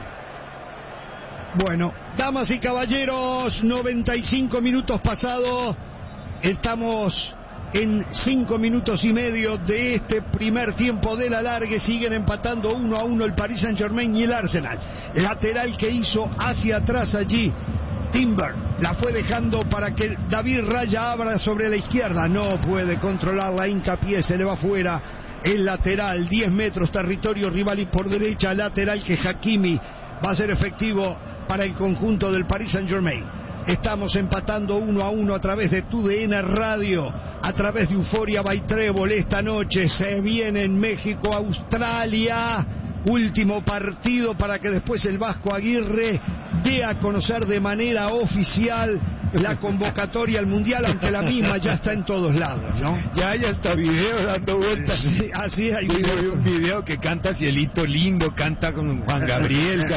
[SPEAKER 2] Bueno, damas y caballeros, 95 minutos pasados. Estamos en 5 minutos y medio de este primer tiempo del alargue. Siguen empatando 1-1 el Paris Saint-Germain y el Arsenal. Lateral que hizo hacia atrás allí Timber, la fue dejando para que David Raya abra sobre la izquierda. No puede controlar la hincapié, se le va fuera. El lateral, 10 metros, territorio rival y por derecha, lateral que Hakimi va a ser efectivo para el conjunto del Paris Saint-Germain. Estamos empatando 1-1 a través de TUDN Radio, a través de Euforia by Trébol. Esta noche se viene en México, Australia. Último partido para que después el Vasco Aguirre dé a conocer de manera oficial la convocatoria al Mundial, aunque la misma ya está en todos lados, ¿no?
[SPEAKER 3] Ya hay hasta video dando vueltas.
[SPEAKER 2] Sí, así hay
[SPEAKER 3] un video que canta Cielito Lindo, canta con Juan Gabriel.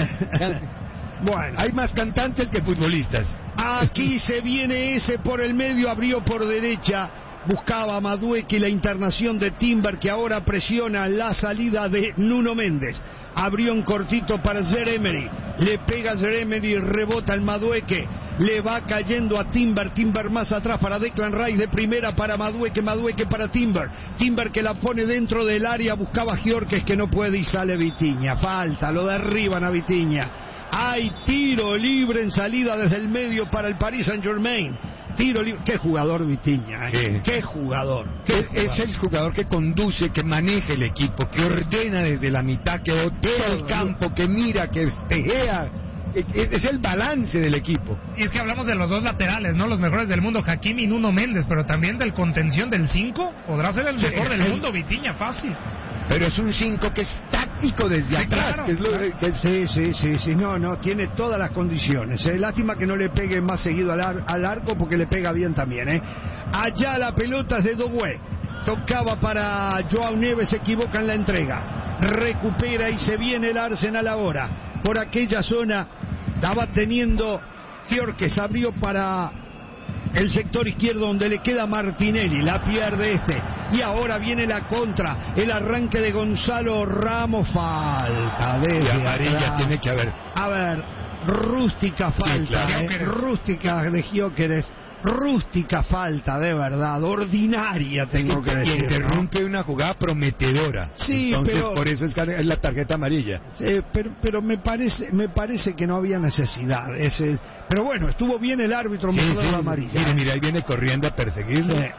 [SPEAKER 2] Bueno,
[SPEAKER 3] hay más cantantes que futbolistas.
[SPEAKER 2] Aquí se viene ese por el medio, abrió por derecha. Buscaba a Madueque la internación de Timber, que ahora presiona la salida de Nuno Méndez. Abrió un cortito para Ser Emery. Le pega Ser Emery, rebota el Madueque. Le va cayendo a Timber. Timber más atrás para Declan Rice. De primera para Madueque. Madueque para Timber. Timber que la pone dentro del área. Buscaba a Giorques que no puede y sale Vitinha. Falta, lo derriban a Vitinha. Hay tiro libre en salida desde el medio para el Paris Saint-Germain. Tiro libre. Qué jugador Vitinha,
[SPEAKER 3] Sí.
[SPEAKER 2] Qué jugador.
[SPEAKER 3] Es el jugador que conduce, que maneja el equipo, que ordena desde la mitad, que botea el campo, que mira, que espejea. Es el balance del equipo.
[SPEAKER 1] Y es que hablamos de los dos laterales, ¿no? Los mejores del mundo, Hakimi y Nuno Méndez, pero también del contención del 5. Podrá ser el mejor del mundo, Vitinha, fácil.
[SPEAKER 3] Pero es un 5 que es táctico desde atrás,
[SPEAKER 1] claro,
[SPEAKER 3] que es lo que es...
[SPEAKER 2] Sí, no, tiene todas las condiciones. Lástima que no le pegue más seguido al arco, porque le pega bien también, Allá la pelota es de Doué. Tocaba para Joao Neves, se equivoca en la entrega. Recupera y se viene el Arsenal ahora. Por aquella zona la va teniendo Giorques, abrió para el sector izquierdo donde le queda Martinelli, la pierde y ahora viene la contra, el arranque de Gonzalo Ramos, falta
[SPEAKER 3] de amarilla tiene que haber.
[SPEAKER 2] A ver, rústica falta,
[SPEAKER 3] sí, claro.
[SPEAKER 2] Rústica de Gyökeres, rústica falta, de verdad, ordinaria tengo que decir.
[SPEAKER 3] Interrumpe una jugada prometedora.
[SPEAKER 2] Sí,
[SPEAKER 3] entonces,
[SPEAKER 2] pero
[SPEAKER 3] por eso es la tarjeta amarilla.
[SPEAKER 2] Pero me parece que no había necesidad. Pero bueno, estuvo bien el árbitro mostrando la amarilla.
[SPEAKER 3] Mira, ahí viene corriendo a perseguirlo.
[SPEAKER 2] Sí.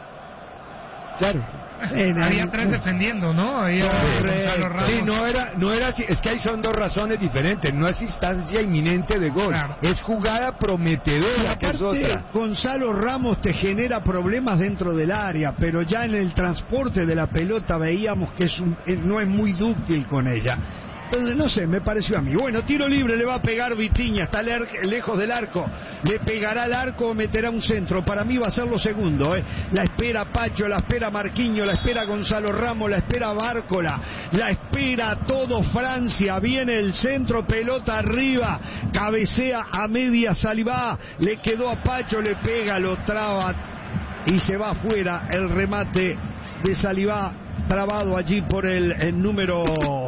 [SPEAKER 3] Claro.
[SPEAKER 1] Había tres defendiendo, ¿no? Gonzalo Ramos.
[SPEAKER 3] Sí, no era así. Es que ahí son dos razones diferentes. No es instancia inminente de gol.
[SPEAKER 1] Claro.
[SPEAKER 3] Es jugada prometedora, que es otra.
[SPEAKER 2] Gonzalo Ramos te genera problemas dentro del área, pero ya en el transporte de la pelota veíamos que no es muy dúctil con ella. Entonces, no sé, me pareció a mí. Bueno, tiro libre le va a pegar Vitinha, está lejos del arco. Le pegará al arco o meterá un centro. Para mí va a ser lo segundo, La espera Pacho, la espera Marquinhos, la espera Gonzalo Ramos, la espera Bárcola, la espera todo Francia. Viene el centro, pelota arriba, cabecea a media Saliba, le quedó a Pacho, le pega, lo traba y se va afuera el remate de Saliba, trabado allí por el número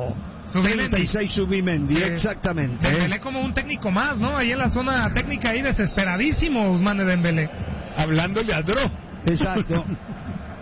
[SPEAKER 2] 36 Subimendi, sí. Exactamente.
[SPEAKER 1] Dembélé como un técnico más, ¿no? Ahí en la zona técnica, ahí desesperadísimo Ousmane Dembélé.
[SPEAKER 3] Hablándole a Dro.
[SPEAKER 2] Exacto.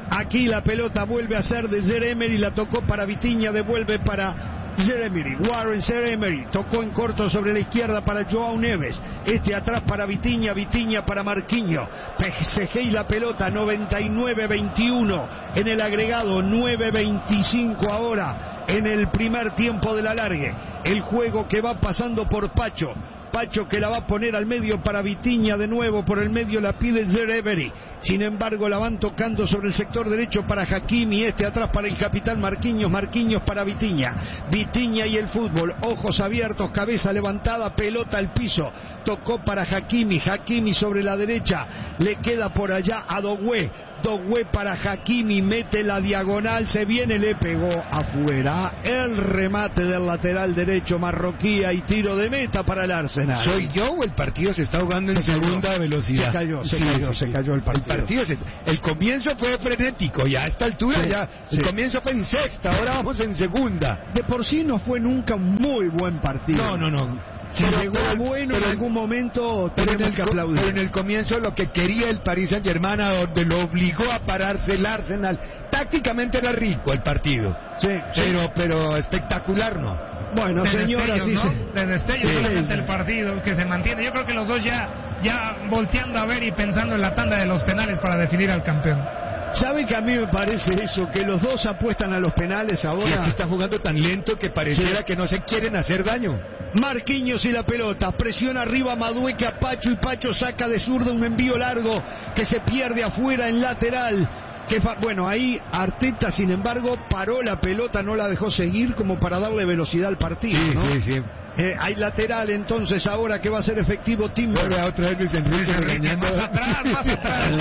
[SPEAKER 2] Aquí la pelota vuelve a ser de Zaire-Emery, la tocó para Vitinha, devuelve para Zaire-Emery. Warren Zaire-Emery tocó en corto sobre la izquierda para Joao Neves. Atrás para Vitinha, Vitinha para Marquinhos. PSG y la pelota, 99-21 en el agregado, 9-25 ahora en el primer tiempo del alargue. El juego que va pasando por Pacho. Pacho que la va a poner al medio para Vitinha de nuevo, por el medio la pide Zaire-Emery. Sin embargo la van tocando sobre el sector derecho para Hakimi, atrás para el capitán Marquinhos, Marquinhos para Vitinha. Vitinha y el fútbol, ojos abiertos, cabeza levantada, pelota al piso. Tocó para Hakimi, Hakimi sobre la derecha, le queda por allá a Doué. Doué para Hakimi, mete la diagonal, se viene, le pegó afuera. El remate del lateral derecho marroquí y tiro de meta para el Arsenal.
[SPEAKER 3] ¿Soy yo o el partido se está jugando en segunda velocidad?
[SPEAKER 2] Se cayó el partido.
[SPEAKER 3] El comienzo fue frenético, ya a esta altura el comienzo fue en sexta, ahora vamos en segunda.
[SPEAKER 2] De por sí no fue nunca un muy buen partido.
[SPEAKER 3] No.
[SPEAKER 2] Si llegó bueno en algún momento, tenemos que aplaudir.
[SPEAKER 3] Pero en el comienzo lo que quería el Paris Saint-Germain, a donde lo obligó a pararse el Arsenal, tácticamente era rico el partido. Pero espectacular no.
[SPEAKER 2] Bueno, señoras,
[SPEAKER 1] de destellos solamente el partido que se mantiene. Yo creo que los dos ya volteando a ver y pensando en la tanda de los penales para definir al campeón.
[SPEAKER 2] ¿Sabe que a mí me parece eso? Que los dos apuestan a los penales ahora.
[SPEAKER 3] Sí, es que están jugando tan lento que pareciera que no se quieren hacer daño.
[SPEAKER 2] Marquinhos y la pelota, presiona arriba Madueque a Pacho y Pacho saca de zurda un envío largo que se pierde afuera en lateral. Bueno, ahí Arteta, sin embargo, paró la pelota, no la dejó seguir como para darle velocidad al partido, ¿no?
[SPEAKER 3] Sí.
[SPEAKER 2] Hay lateral entonces ahora que va a ser efectivo Timber.
[SPEAKER 3] Vuelve a otra vez Luis Enrique regañando.
[SPEAKER 1] Más atrás.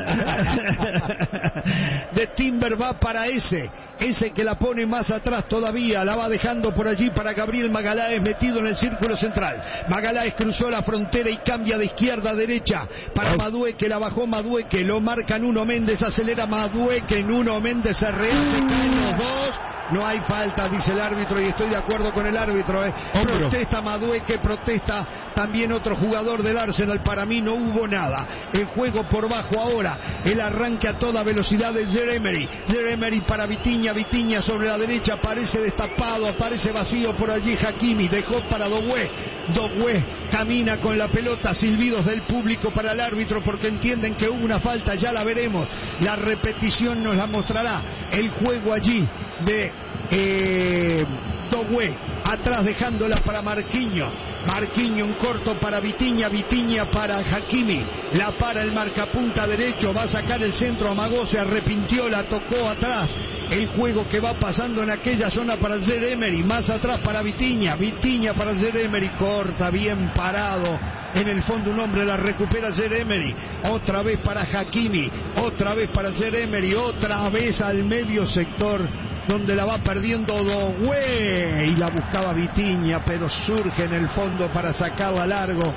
[SPEAKER 2] De Timber va para ese que la pone más atrás todavía, la va dejando por allí para Gabriel Magaláes metido en el círculo central. Magaláes cruzó la frontera y cambia de izquierda a derecha para Madueque, la bajó Madueque, lo marca Nuno Méndez, acelera Madueque, Nuno Méndez se rehace, caen los dos. No hay falta, dice el árbitro, y estoy de acuerdo con el árbitro. Protesta Madueque, protesta también otro jugador del Arsenal. Para mí no hubo nada. El juego por bajo ahora. El arranque a toda velocidad de Zaire-Emery. Zaire-Emery para Vitinha. Vitinha sobre la derecha, aparece destapado, aparece vacío por allí Hakimi. Dejó para Doué. Doué camina con la pelota. Silbidos del público para el árbitro porque entienden que hubo una falta. Ya la veremos. La repetición nos la mostrará. El juego allí de Doué, atrás dejándola para Marquinhos. Marquinhos en corto para Vitinha, Vitinha para Hakimi, la para el marcapunta derecho, va a sacar el centro, amagó, se arrepintió, la tocó atrás. El juego que va pasando en aquella zona para Zaire-Emery, más atrás para Vitinha, Vitinha para Zaire-Emery, corta, bien parado. En el fondo un hombre la recupera Zaire-Emery, otra vez para Hakimi, otra vez para Zaire-Emery, otra vez al medio sector donde la va perdiendo Doué y la buscaba Vitinha, pero surge en el fondo para sacarla largo.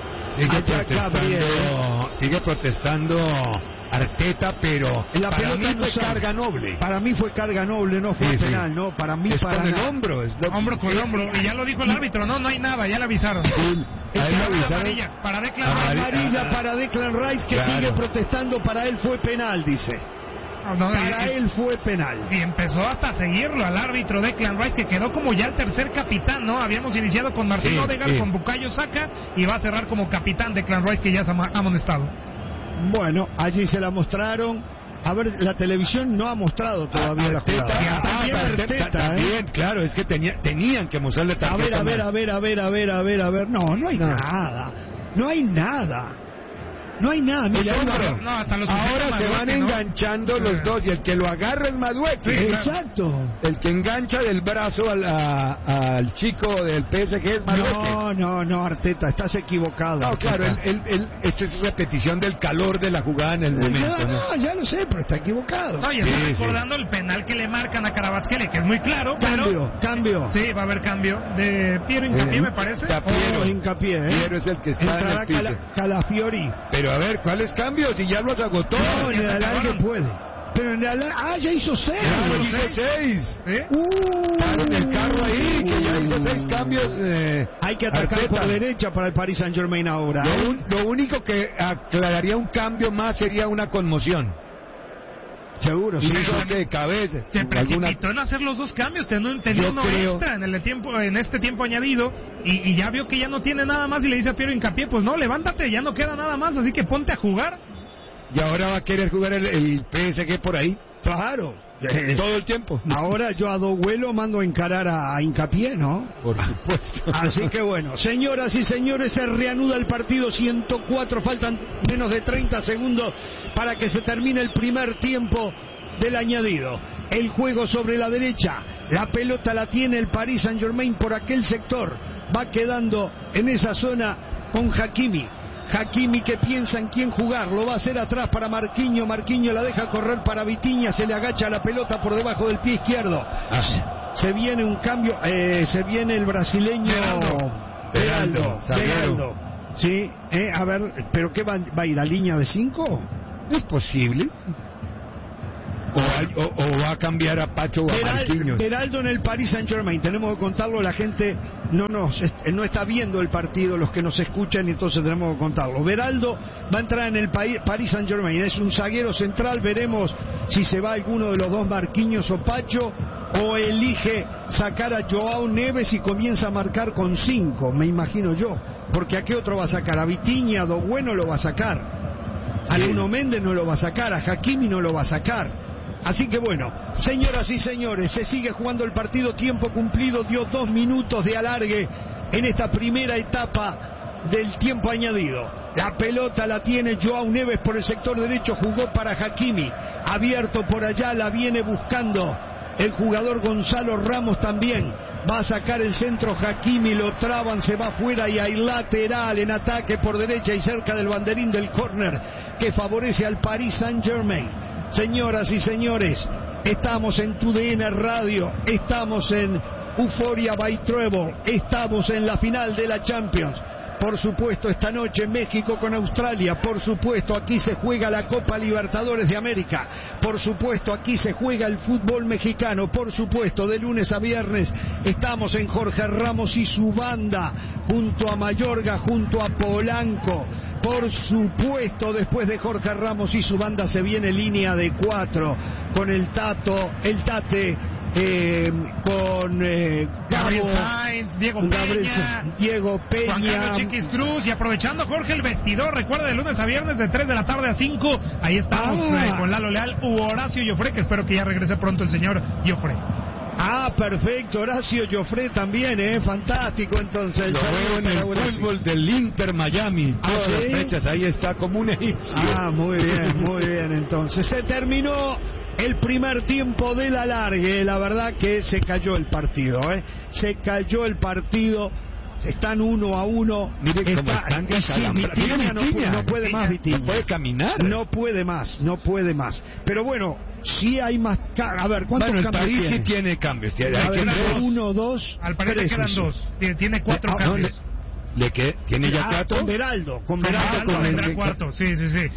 [SPEAKER 3] Sigue protestando Arteta, pero
[SPEAKER 2] la
[SPEAKER 3] para
[SPEAKER 2] pelota
[SPEAKER 3] mí fue carga noble.
[SPEAKER 2] Para mí fue carga noble, no fue penal, ¿no? Para mí
[SPEAKER 3] es con el hombro.
[SPEAKER 1] Hombro con hombro, y ya lo dijo el árbitro, no hay nada, ya le avisaron. Amarilla para Declan Rice.
[SPEAKER 2] Amarilla para Declan Rice, que sigue protestando, para él fue penal, dice. Para él fue penal.
[SPEAKER 1] Y empezó hasta a seguirlo al árbitro Declan Rice, que quedó como ya el tercer capitán, ¿no? Habíamos iniciado con Martín Odegaard, con Bukayo Saka, y va a cerrar como capitán Declan Rice, que ya se ha amonestado.
[SPEAKER 2] Bueno, allí se la mostraron. A ver, la televisión no ha mostrado todavía la jugada.
[SPEAKER 3] También, claro, es que tenían que mostrarle tarjeta.
[SPEAKER 2] A ver. No hay nada. No hay nada. No hay nada,
[SPEAKER 3] mira, ahora se van enganchando los dos y el que lo agarra es Madueque.
[SPEAKER 2] Exacto.
[SPEAKER 3] El que engancha del brazo al chico del PSG es Madueque.
[SPEAKER 2] No, Arteta, estás equivocado.
[SPEAKER 3] No, claro, esta es repetición del calor de la jugada en el momento.
[SPEAKER 2] No, ya lo sé, pero está equivocado.
[SPEAKER 1] No, y está recordando el penal que le marcan a Kvaratskhelia, que es muy claro.
[SPEAKER 2] Cambio.
[SPEAKER 1] Sí, va a haber cambio. De Piero Hincapié, me parece.
[SPEAKER 2] Hincapié,
[SPEAKER 3] Piero es el que está en el piso.
[SPEAKER 2] Calafiori.
[SPEAKER 3] Pero a ver, ¿cuáles cambios? Si ya los agotó.
[SPEAKER 2] No, en el alargue puede. Pero en el alargue... ya hizo 6.
[SPEAKER 3] Hizo 6. En el carro ahí, que ya hizo 6 cambios.
[SPEAKER 2] Hay que atacar por derecha para el Paris Saint-Germain ahora.
[SPEAKER 3] Lo único que aclararía un cambio más sería una conmoción.
[SPEAKER 2] Seguro, sí.
[SPEAKER 3] De cabeza.
[SPEAKER 1] Se precipitó en hacer los dos cambios, tenía uno extra en este tiempo añadido, y ya vio que ya no tiene nada más y le dice a Piero Hincapié, pues no, levántate, ya no queda nada más, así que ponte a jugar.
[SPEAKER 3] Y ahora va a querer jugar el PSG por ahí.
[SPEAKER 2] Claro.
[SPEAKER 3] Todo el tiempo.
[SPEAKER 2] Ahora yo a Doguelo mando a encarar a Hincapié, ¿no?
[SPEAKER 3] Por supuesto.
[SPEAKER 2] Así que bueno, señoras y señores, se reanuda el partido 104, faltan menos de 30 segundos para que se termine el primer tiempo del añadido. El juego sobre la derecha, la pelota la tiene el Paris Saint-Germain por aquel sector, va quedando en esa zona con Hakimi. Hakimi que piensa en quién jugar, lo va a hacer atrás para Marquinhos, Marquinhos la deja correr para Vitinha, se le agacha la pelota por debajo del pie izquierdo. Se viene un cambio, se viene el brasileño Beraldo. Sí, a ver, ¿pero qué va a ir a línea de 5?
[SPEAKER 3] ¿Es posible? O va a cambiar a Pacho o a Marquinhos.
[SPEAKER 2] Beraldo en el Paris Saint-Germain, tenemos que contarlo, la gente no está viendo el partido, los que nos escuchan, y entonces tenemos que contarlo. Beraldo va a entrar en el Paris Saint-Germain, es un zaguero central, veremos si se va alguno de los dos, Marquinhos o Pacho, o elige sacar a Joao Neves y comienza a marcar con 5, me imagino yo, porque ¿a qué otro va a sacar? A Vitinha, a Bueno lo va a sacar, a Nuno Méndez no lo va a sacar, a Hakimi no lo va a sacar. Así que bueno, señoras y señores, se sigue jugando el partido, tiempo cumplido, dio 2 minutos de alargue en esta primera etapa del tiempo añadido. La pelota la tiene Joao Neves por el sector derecho, jugó para Hakimi, abierto por allá, la viene buscando el jugador Gonzalo Ramos también. Va a sacar el centro Hakimi, lo traban, se va afuera y hay lateral en ataque por derecha y cerca del banderín del córner que favorece al Paris Saint-Germain. Señoras y señores, estamos en TUDN Radio, estamos en Euphoria by Treble, estamos en la final de la Champions. Por supuesto, esta noche México con Australia. Por supuesto, aquí se juega la Copa Libertadores de América. Por supuesto, aquí se juega el fútbol mexicano. Por supuesto, de lunes a viernes estamos en Jorge Ramos y su banda, junto a Mayorga, junto a Polanco. Por supuesto, después de Jorge Ramos y su banda se viene línea de 4 con el Tate, con
[SPEAKER 1] Gabriel Sainz,
[SPEAKER 2] Diego Peña,
[SPEAKER 1] Juan Carlos Chiquis Cruz, y aprovechando, Jorge, el vestidor, recuerda, de lunes a viernes de 3 de la tarde a 5, ahí estamos con Lalo Leal u Horacio Joffre, que espero que ya regrese pronto el señor Joffre.
[SPEAKER 2] Perfecto, Horacio Joffre también, fantástico, entonces.
[SPEAKER 3] Lo veo en el fútbol del Inter Miami, todas las fechas, ahí está como un egipcio.
[SPEAKER 2] Muy bien, entonces. Se terminó el primer tiempo del alargue, la verdad que se cayó el partido, se cayó el partido. Están 1-1.
[SPEAKER 3] Mire cómo están
[SPEAKER 2] Vitinha no puede más, Vitinha.
[SPEAKER 3] No puede caminar.
[SPEAKER 2] No puede más. Pero bueno, sí hay más. A ver, ¿cuántos cambios
[SPEAKER 3] tiene? El París sí tiene cambios. Tiene
[SPEAKER 2] 1, 2,
[SPEAKER 1] al parecer le quedan 2. Tiene 4 cambios.
[SPEAKER 3] ¿Tiene ya 4?
[SPEAKER 2] Con Beraldo
[SPEAKER 1] vendrá cuarto, sí.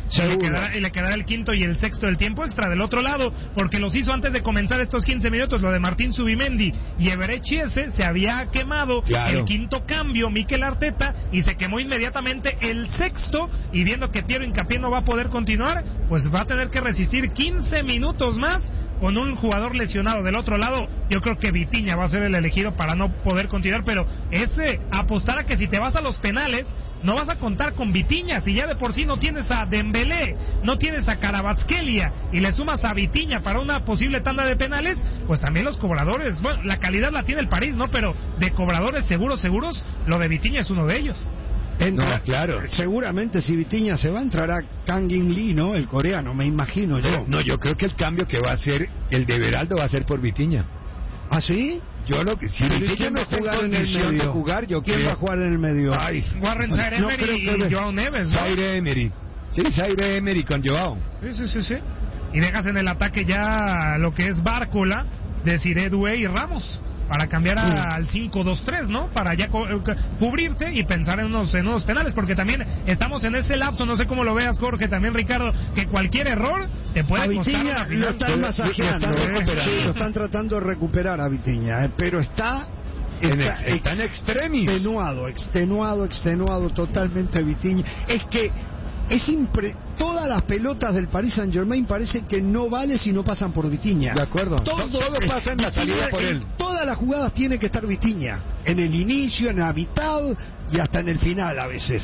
[SPEAKER 1] Y le quedará el quinto y el sexto del tiempo extra del otro lado, porque los hizo antes de comenzar estos 15 minutos, lo de Martín Zubimendi y Everett Chiese. Se había quemado el quinto cambio, Mikel Arteta, y se quemó inmediatamente el sexto, y viendo que Piero Hincapié no va a poder continuar, pues va a tener que resistir 15 minutos más con un jugador lesionado del otro lado. Yo creo que Vitinha va a ser el elegido para no poder continuar, pero apostar a que si te vas a los penales no vas a contar con Vitinha, si ya de por sí no tienes a Dembélé, no tienes a Kvaratskhelia y le sumas a Vitinha para una posible tanda de penales, pues también los cobradores, bueno, la calidad la tiene el París, ¿no? Pero de cobradores seguros, lo de Vitinha es uno de ellos.
[SPEAKER 3] Claro.
[SPEAKER 2] Seguramente si Vitinha se va, entrará Kang In Lee, ¿no? El coreano, me imagino yo.
[SPEAKER 3] No, yo creo que el cambio que va a hacer el de Beraldo va a ser por Vitinha.
[SPEAKER 2] ¿Ah, sí?
[SPEAKER 3] Yo lo que si Vitinha no está en condición de jugar,
[SPEAKER 2] ¿quién va a jugar en el medio?
[SPEAKER 1] Warren Zaire Emery y Joao Neves, ¿no?
[SPEAKER 3] Zaire Emery. Sí, Zaire Emery con Joao.
[SPEAKER 1] Sí. Y dejas en el ataque ya lo que es Bárcola, Desiré Doué y Ramos, para cambiar al 5-2-3, ¿no? Para ya cubrirte y pensar en unos penales, porque también estamos en ese lapso, no sé cómo lo veas, Jorge, también Ricardo, que cualquier error te puede costar una final.
[SPEAKER 2] Lo están masajeando, lo están tratando de recuperar a Vitinha, pero está
[SPEAKER 3] en extremis.
[SPEAKER 2] Extenuado totalmente Vitinha. Es que todas las pelotas del Paris Saint-Germain parece que no vale si no pasan por Vitinha.
[SPEAKER 3] De acuerdo. Todo pasa en la salida por él.
[SPEAKER 2] Todas las jugadas tiene que estar Vitinha. En el inicio, en la mitad y hasta en el final a veces.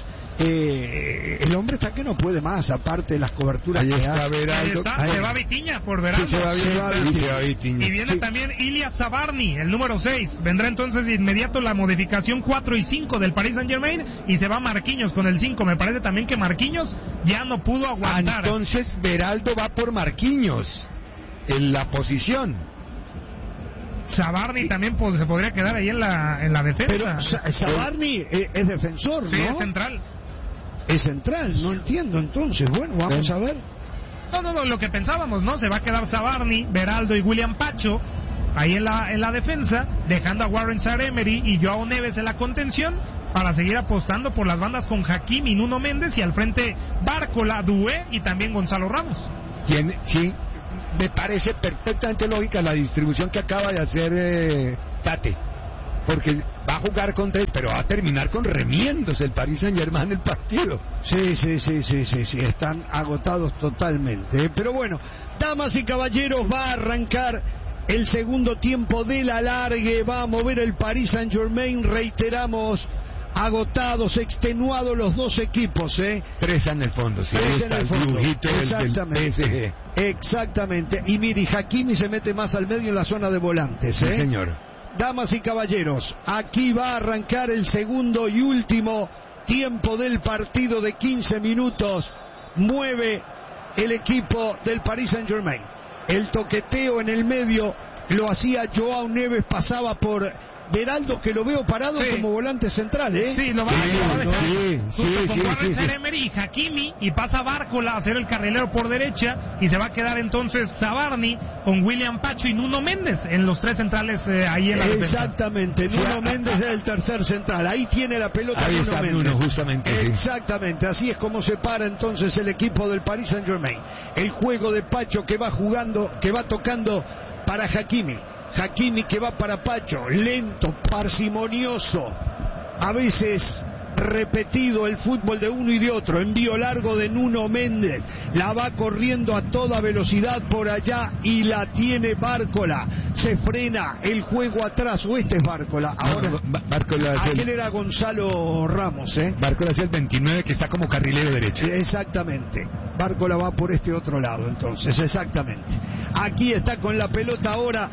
[SPEAKER 2] El hombre está que no puede más, aparte de las coberturas
[SPEAKER 3] ahí
[SPEAKER 2] que
[SPEAKER 3] está
[SPEAKER 2] hace.
[SPEAKER 3] Beraldo.
[SPEAKER 1] Se va Vitinha por Beraldo.
[SPEAKER 3] Sí, se va Vitinha.
[SPEAKER 1] Y viene también Ilya Zabarny, el número 6. Vendrá entonces de inmediato la modificación 4 y 5 del Paris Saint-Germain y se va Marquinhos con el 5. Me parece también que Marquinhos ya no pudo aguantar.
[SPEAKER 3] Entonces Beraldo va por Marquinhos en la posición.
[SPEAKER 1] Zabarny también se podría quedar ahí en la defensa.
[SPEAKER 2] Pero Zabarny es defensor, ¿no?
[SPEAKER 1] Sí, es central.
[SPEAKER 2] Es central, no entiendo entonces. Bueno, vamos a ver.
[SPEAKER 1] No, lo que pensábamos, ¿no? Se va a quedar Zabarny, Beraldo y William Pacho ahí en la defensa, dejando a Warren Zaïre-Emery y Joao Neves en la contención para seguir apostando por las bandas con Hakimi y Nuno Méndez y al frente Bárcola, Doué y también Gonzalo Ramos.
[SPEAKER 3] Sí, me parece perfectamente lógica la distribución que acaba de hacer Tate, porque va a jugar con 3, pero va a terminar con remiendos el Paris Saint-Germain el partido.
[SPEAKER 2] Sí, están agotados totalmente. Pero bueno, damas y caballeros, va a arrancar el segundo tiempo de la alargue, va a mover el Paris Saint-Germain, reiteramos, agotados, extenuados los dos equipos,
[SPEAKER 3] 3 en el fondo, sí.
[SPEAKER 2] 3 en el fondo. Exactamente.
[SPEAKER 3] Del PSG.
[SPEAKER 2] Exactamente. Y mire, Hakimi se mete más al medio en la zona de volantes,
[SPEAKER 3] Sí, señor.
[SPEAKER 2] Damas y caballeros, aquí va a arrancar el segundo y último tiempo del partido de 15 minutos. Mueve el equipo del Paris Saint-Germain. El toqueteo en el medio lo hacía Joao Neves, pasaba por Beraldo, que lo veo parado como volante central,
[SPEAKER 1] Sí, lo va a dejar. Con Warren
[SPEAKER 3] sí.
[SPEAKER 1] Zaïre-Emery y Hakimi, y pasa Bárcola a ser el carrilero por derecha, y se va a quedar entonces Zabarny con William Pacho y Nuno Méndez en los 3 centrales ahí en la defensa.
[SPEAKER 2] Exactamente, Nuno Méndez es el tercer central, ahí tiene la pelota
[SPEAKER 3] ahí
[SPEAKER 2] Nuno
[SPEAKER 3] está
[SPEAKER 2] Méndez.
[SPEAKER 3] Nuno, justamente.
[SPEAKER 2] Exactamente, así es como se para entonces el equipo del Paris Saint-Germain. El juego de Pacho que va jugando, que va tocando para Hakimi. Hakimi que va para Pacho, lento, parsimonioso, a veces repetido el fútbol de uno y de otro. Envío largo de Nuno Méndez, la va corriendo a toda velocidad por allá y la tiene Bárcola. Se frena el juego atrás, o este es Bárcola. Ahora,
[SPEAKER 3] Bárcola
[SPEAKER 2] aquel era Gonzalo Ramos,
[SPEAKER 3] Bárcola es el 29 que está como carrilero derecho.
[SPEAKER 2] Exactamente. Bárcola va por este otro lado, entonces, exactamente. Aquí está con la pelota ahora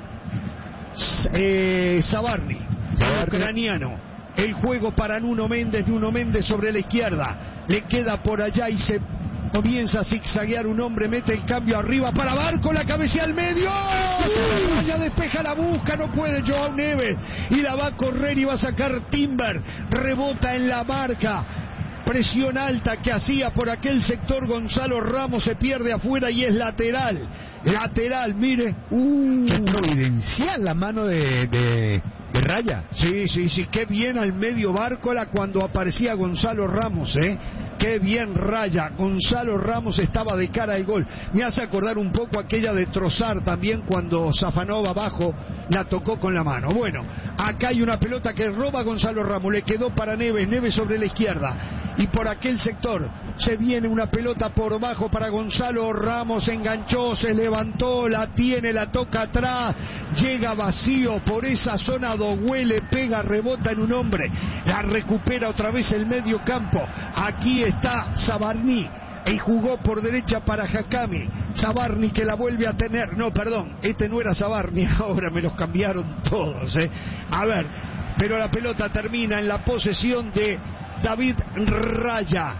[SPEAKER 2] Zabarny, el ucraniano. El juego para Nuno Méndez sobre la izquierda, le queda por allá y se comienza a zigzaguear un hombre, mete el cambio arriba para Bárcola, cabecea al medio, ya despeja, la busca, no puede Joao Neves y la va a correr y va a sacar Timber, rebota en la marca. Presión alta que hacía por aquel sector Gonzalo Ramos, se pierde afuera y es lateral, mire.
[SPEAKER 3] Qué providencial la mano de Raya.
[SPEAKER 2] Sí, qué bien al medio Bárcola cuando aparecía Gonzalo Ramos, qué bien Raya. Gonzalo Ramos estaba de cara al gol. Me hace acordar un poco aquella de Trossard también cuando Safanov abajo la tocó con la mano. Bueno, acá hay una pelota que roba Gonzalo Ramos, le quedó para Neves sobre la izquierda y por aquel sector se viene una pelota por bajo para Gonzalo Ramos, enganchó, se levantó, la tiene, la toca atrás, llega vacío por esa zona, Doué le pega, rebota en un hombre, la recupera otra vez el medio campo. Aquí está Zabarny y jugó por derecha para Hakimi. Zabarny que la vuelve a tener, no, perdón, este no era Zabarny, ahora me los cambiaron todos, A ver, pero la pelota termina en la posesión de David Raya.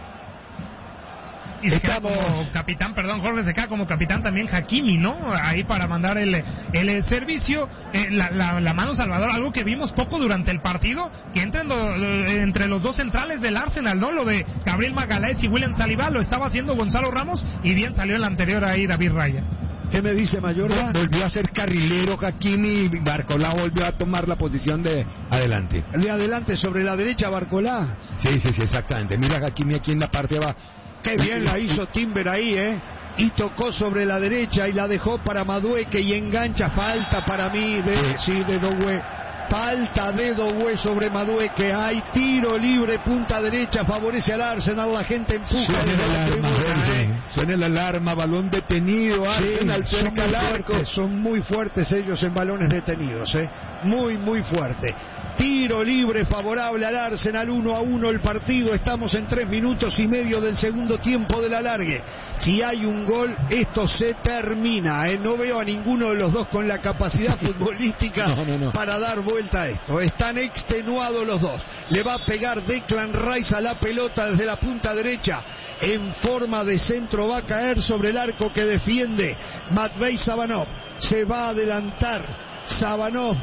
[SPEAKER 1] Y se queda como capitán, Jorge, se queda como capitán también Hakimi, ¿no? Ahí para mandar el servicio, la mano Salvador, algo que vimos poco durante el partido, que entra entre los dos centrales del Arsenal, ¿no? Lo de Gabriel Magalhães y William Saliba lo estaba haciendo Gonzalo Ramos y bien salió el anterior ahí David Raya.
[SPEAKER 2] ¿Qué me dice Mayorga?
[SPEAKER 3] Volvió a ser carrilero Hakimi y Bárcola volvió a tomar la posición de adelante.
[SPEAKER 2] De adelante sobre la derecha Bárcola.
[SPEAKER 3] Sí, exactamente. Mira Hakimi aquí en la parte de abajo.
[SPEAKER 2] Qué bien la hizo Timber ahí, y tocó sobre la derecha y la dejó para Madueque y engancha, falta para mí de Doué. Falta de Doué sobre Madueque. Hay tiro libre, punta derecha, favorece al Arsenal. La gente empuja.
[SPEAKER 3] Suena la alarma, balón detenido. Arsenal cerca al arco.
[SPEAKER 2] Son muy fuertes ellos en balones detenidos. Muy, muy fuerte. Tiro libre favorable al Arsenal, 1-1 el partido. Estamos en 3 minutos y medio del segundo tiempo del alargue. Si hay un gol, esto se termina. No veo a ninguno de los dos con la capacidad futbolística para dar vuelta a esto. Están extenuados los dos. Le va a pegar Declan Rice a la pelota desde la punta derecha. En forma de centro va a caer sobre el arco que defiende Matvei Sabanov. Se va a adelantar Sabanov,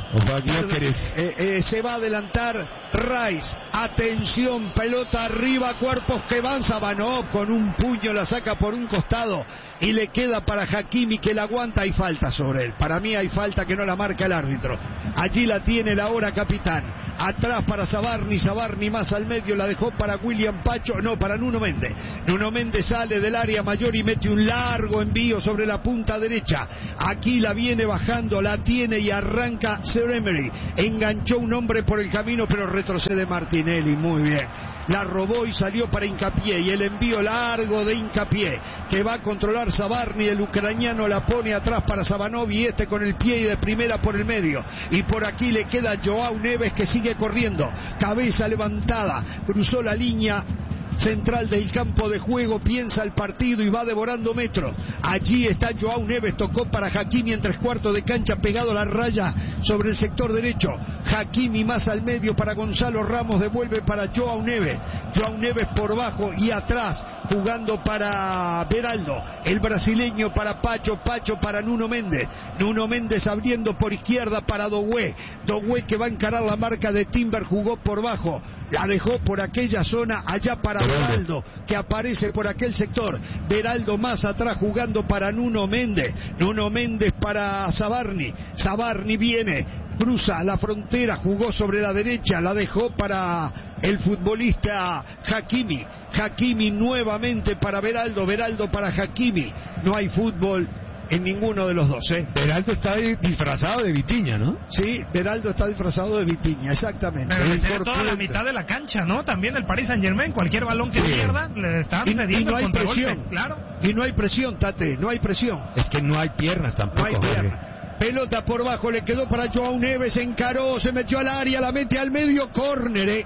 [SPEAKER 2] se va a adelantar Rice. Atención, pelota arriba, cuerpos que van. Sabanov con un puño la saca por un costado y le queda para Hakimi, que la aguanta. Hay falta sobre él. Para mí hay falta que no la marca el árbitro. Allí la tiene el ahora capitán. Atrás para Sabarni, Sabarni más al medio, la dejó para William Pacho, no, para Nuno Méndez. Nuno Méndez sale del área mayor y mete un largo envío sobre la punta derecha. Aquí la viene bajando, la tiene y arranca Sir Emery. Enganchó un hombre por el camino, pero retrocede Martinelli, muy bien. La robó y salió para Hincapié, y el envío largo de Hincapié, que va a controlar Sabarni, el ucraniano la pone atrás para Sabanov, y este con el pie y de primera por el medio, y por aquí le queda Joao Neves, que sigue corriendo, cabeza levantada, cruzó la línea central del campo de juego, piensa el partido y va devorando metros. Allí está Joao Neves, tocó para Hakimi en 3/4 de cancha, pegado a la raya sobre el sector derecho. Hakimi más al medio para Gonzalo Ramos, devuelve para Joao Neves. Joao Neves por bajo y atrás, jugando para Beraldo, el brasileño para Pacho, Pacho para Nuno Méndez. Nuno Méndez abriendo por izquierda para Doué. Doué que va a encarar la marca de Timber, jugó por bajo. La dejó por aquella zona, allá para Beraldo, que aparece por aquel sector. Beraldo más atrás jugando para Nuno Méndez. Nuno Méndez para Sabarni. Sabarni viene, cruza la frontera, jugó sobre la derecha, la dejó para el futbolista Hakimi. Hakimi nuevamente para Beraldo, Beraldo para Hakimi. No hay fútbol en ninguno de los dos,
[SPEAKER 3] Beraldo está disfrazado de Vitinha, ¿no?
[SPEAKER 2] Sí, Beraldo está disfrazado de Vitinha, exactamente.
[SPEAKER 1] Pero le cede toda la mitad de la cancha, ¿no? También el Paris Saint-Germain, cualquier balón que pierda, le están cediendo.
[SPEAKER 2] Y no hay presión,
[SPEAKER 1] claro.
[SPEAKER 2] Y no hay presión, Tate, no hay presión.
[SPEAKER 3] Es que no hay piernas tampoco.
[SPEAKER 2] No hay piernas. Pelota por bajo, le quedó para Joao Neves, encaró, se metió al área, la mete al medio, córner,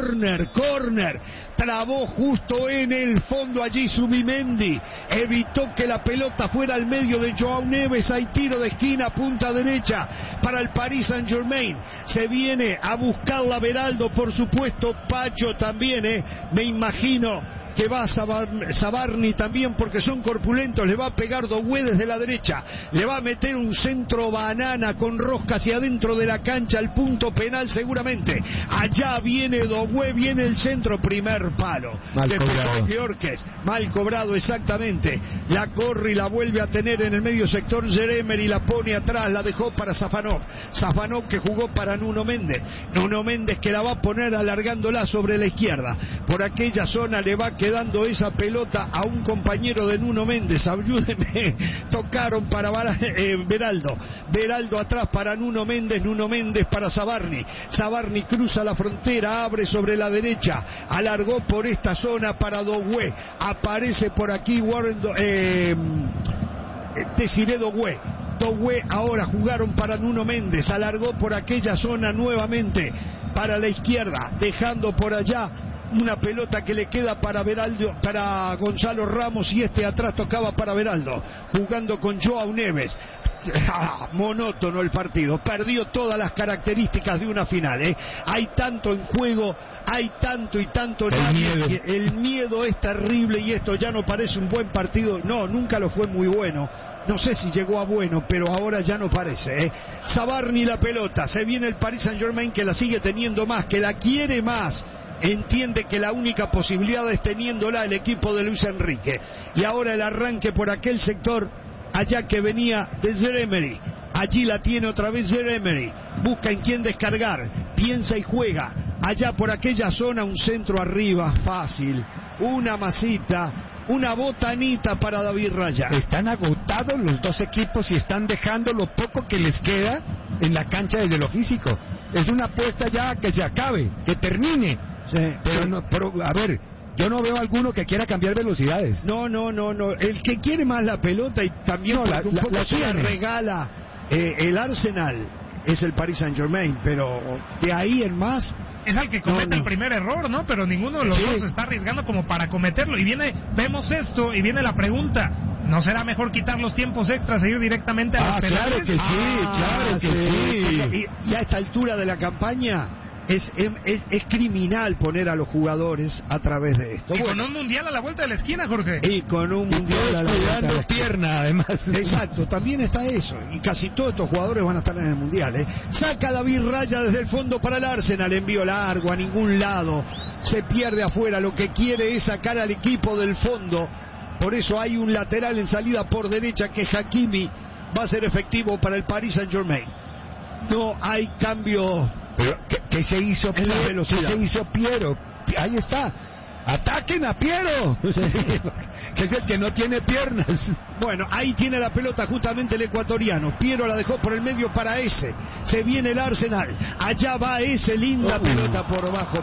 [SPEAKER 2] córner. Trabó justo en el fondo allí Zubimendi, evitó que la pelota fuera al medio de Joao Neves. Hay tiro de esquina, punta derecha para el Paris Saint-Germain. Se viene a buscarla Beraldo, por supuesto, Pacho también, me imagino que va Sabarni también, porque son corpulentos. Le va a pegar Doué desde la derecha, le va a meter un centro banana con rosca hacia adentro de la cancha, al punto penal seguramente. Allá viene Doué, viene el centro, primer palo de Georges, mal cobrado exactamente. La corre y la vuelve a tener en el medio sector Emery, la pone atrás, la dejó para Safanov. Safanov que jugó para Nuno Méndez. Nuno Méndez que la va a poner alargándola sobre la izquierda. Por aquella zona le va quedando esa pelota a un compañero de Nuno Méndez. Ayúdeme, tocaron para Beraldo. Beraldo atrás para Nuno Méndez para Sabarni. Sabarni cruza la frontera, abre sobre la derecha, alargó por esta zona para Doué. Aparece por aquí Desiré Doué. Doué ahora jugaron para Nuno Méndez, alargó por aquella zona nuevamente para la izquierda, dejando por allá una pelota que le queda para Beraldo, para Gonzalo Ramos, y este atrás tocaba para Beraldo, jugando con Joao Neves. Monótono el partido, perdió todas las características de una final, Hay tanto en juego, hay tanto y tanto. El miedo es terrible, y esto ya no parece un buen partido. No, nunca lo fue muy bueno. No sé si llegó a bueno, pero ahora ya no parece, Sabarni la pelota, se viene el Paris Saint-Germain, que la sigue teniendo más, que la quiere más. Entiende que la única posibilidad es teniéndola el equipo de Luis Enrique. Y ahora el arranque por aquel sector, allá que venía de Emery. Allí la tiene otra vez Emery. Busca en quién descargar, piensa y juega. Allá por aquella zona, un centro arriba, fácil. Una masita, una botanita para David Raya.
[SPEAKER 3] Están agotados los dos equipos y están dejando lo poco que les queda en la cancha desde lo físico. es una apuesta ya que se acabe, que termine.
[SPEAKER 2] Sí,
[SPEAKER 3] pero, a ver, yo no veo alguno que quiera cambiar velocidades.
[SPEAKER 2] No. El que quiere más la pelota y también
[SPEAKER 3] No,
[SPEAKER 2] porque un poco
[SPEAKER 3] la
[SPEAKER 2] se la
[SPEAKER 3] tiene.
[SPEAKER 2] regala el Arsenal es el Paris Saint-Germain, pero de ahí en más...
[SPEAKER 1] Es al que comete
[SPEAKER 2] No.
[SPEAKER 1] el primer error, ¿no? Pero ninguno de los
[SPEAKER 3] Sí.
[SPEAKER 1] dos se está arriesgando como para cometerlo. Y vemos esto y viene la pregunta. ¿No será mejor quitar los tiempos extras e ir directamente a los
[SPEAKER 3] Claro
[SPEAKER 1] penales?
[SPEAKER 3] que sí, claro que sí.
[SPEAKER 2] Y ya a esta altura de la campaña es criminal poner a los jugadores a través de esto.
[SPEAKER 1] Y
[SPEAKER 2] Bueno,
[SPEAKER 1] con un mundial a la vuelta de la esquina, Jorge.
[SPEAKER 2] y con un mundial a la vuelta de la
[SPEAKER 3] Cuidando
[SPEAKER 2] esquina.
[SPEAKER 3] pierna, además.
[SPEAKER 2] Exacto, también está eso. Y casi todos estos jugadores van a estar en el mundial. Saca David Raya desde el fondo para el Arsenal. Envío largo a ningún lado. Se pierde afuera. Lo que quiere es sacar al equipo del fondo. Por eso hay un lateral en salida por derecha que Hakimi va a ser efectivo para el Paris Saint-Germain. No hay cambio.
[SPEAKER 3] Pero, ¿qué se hizo
[SPEAKER 2] En la
[SPEAKER 3] Piero?
[SPEAKER 2] velocidad.
[SPEAKER 3] ¿Qué se hizo Piero? Ahí está. ¡Ataquen a Piero! Que es el que no tiene piernas.
[SPEAKER 2] Bueno, ahí tiene la pelota justamente el ecuatoriano. Piero la dejó por el medio para ese. Se viene el Arsenal. Allá va ese, linda pelota por abajo.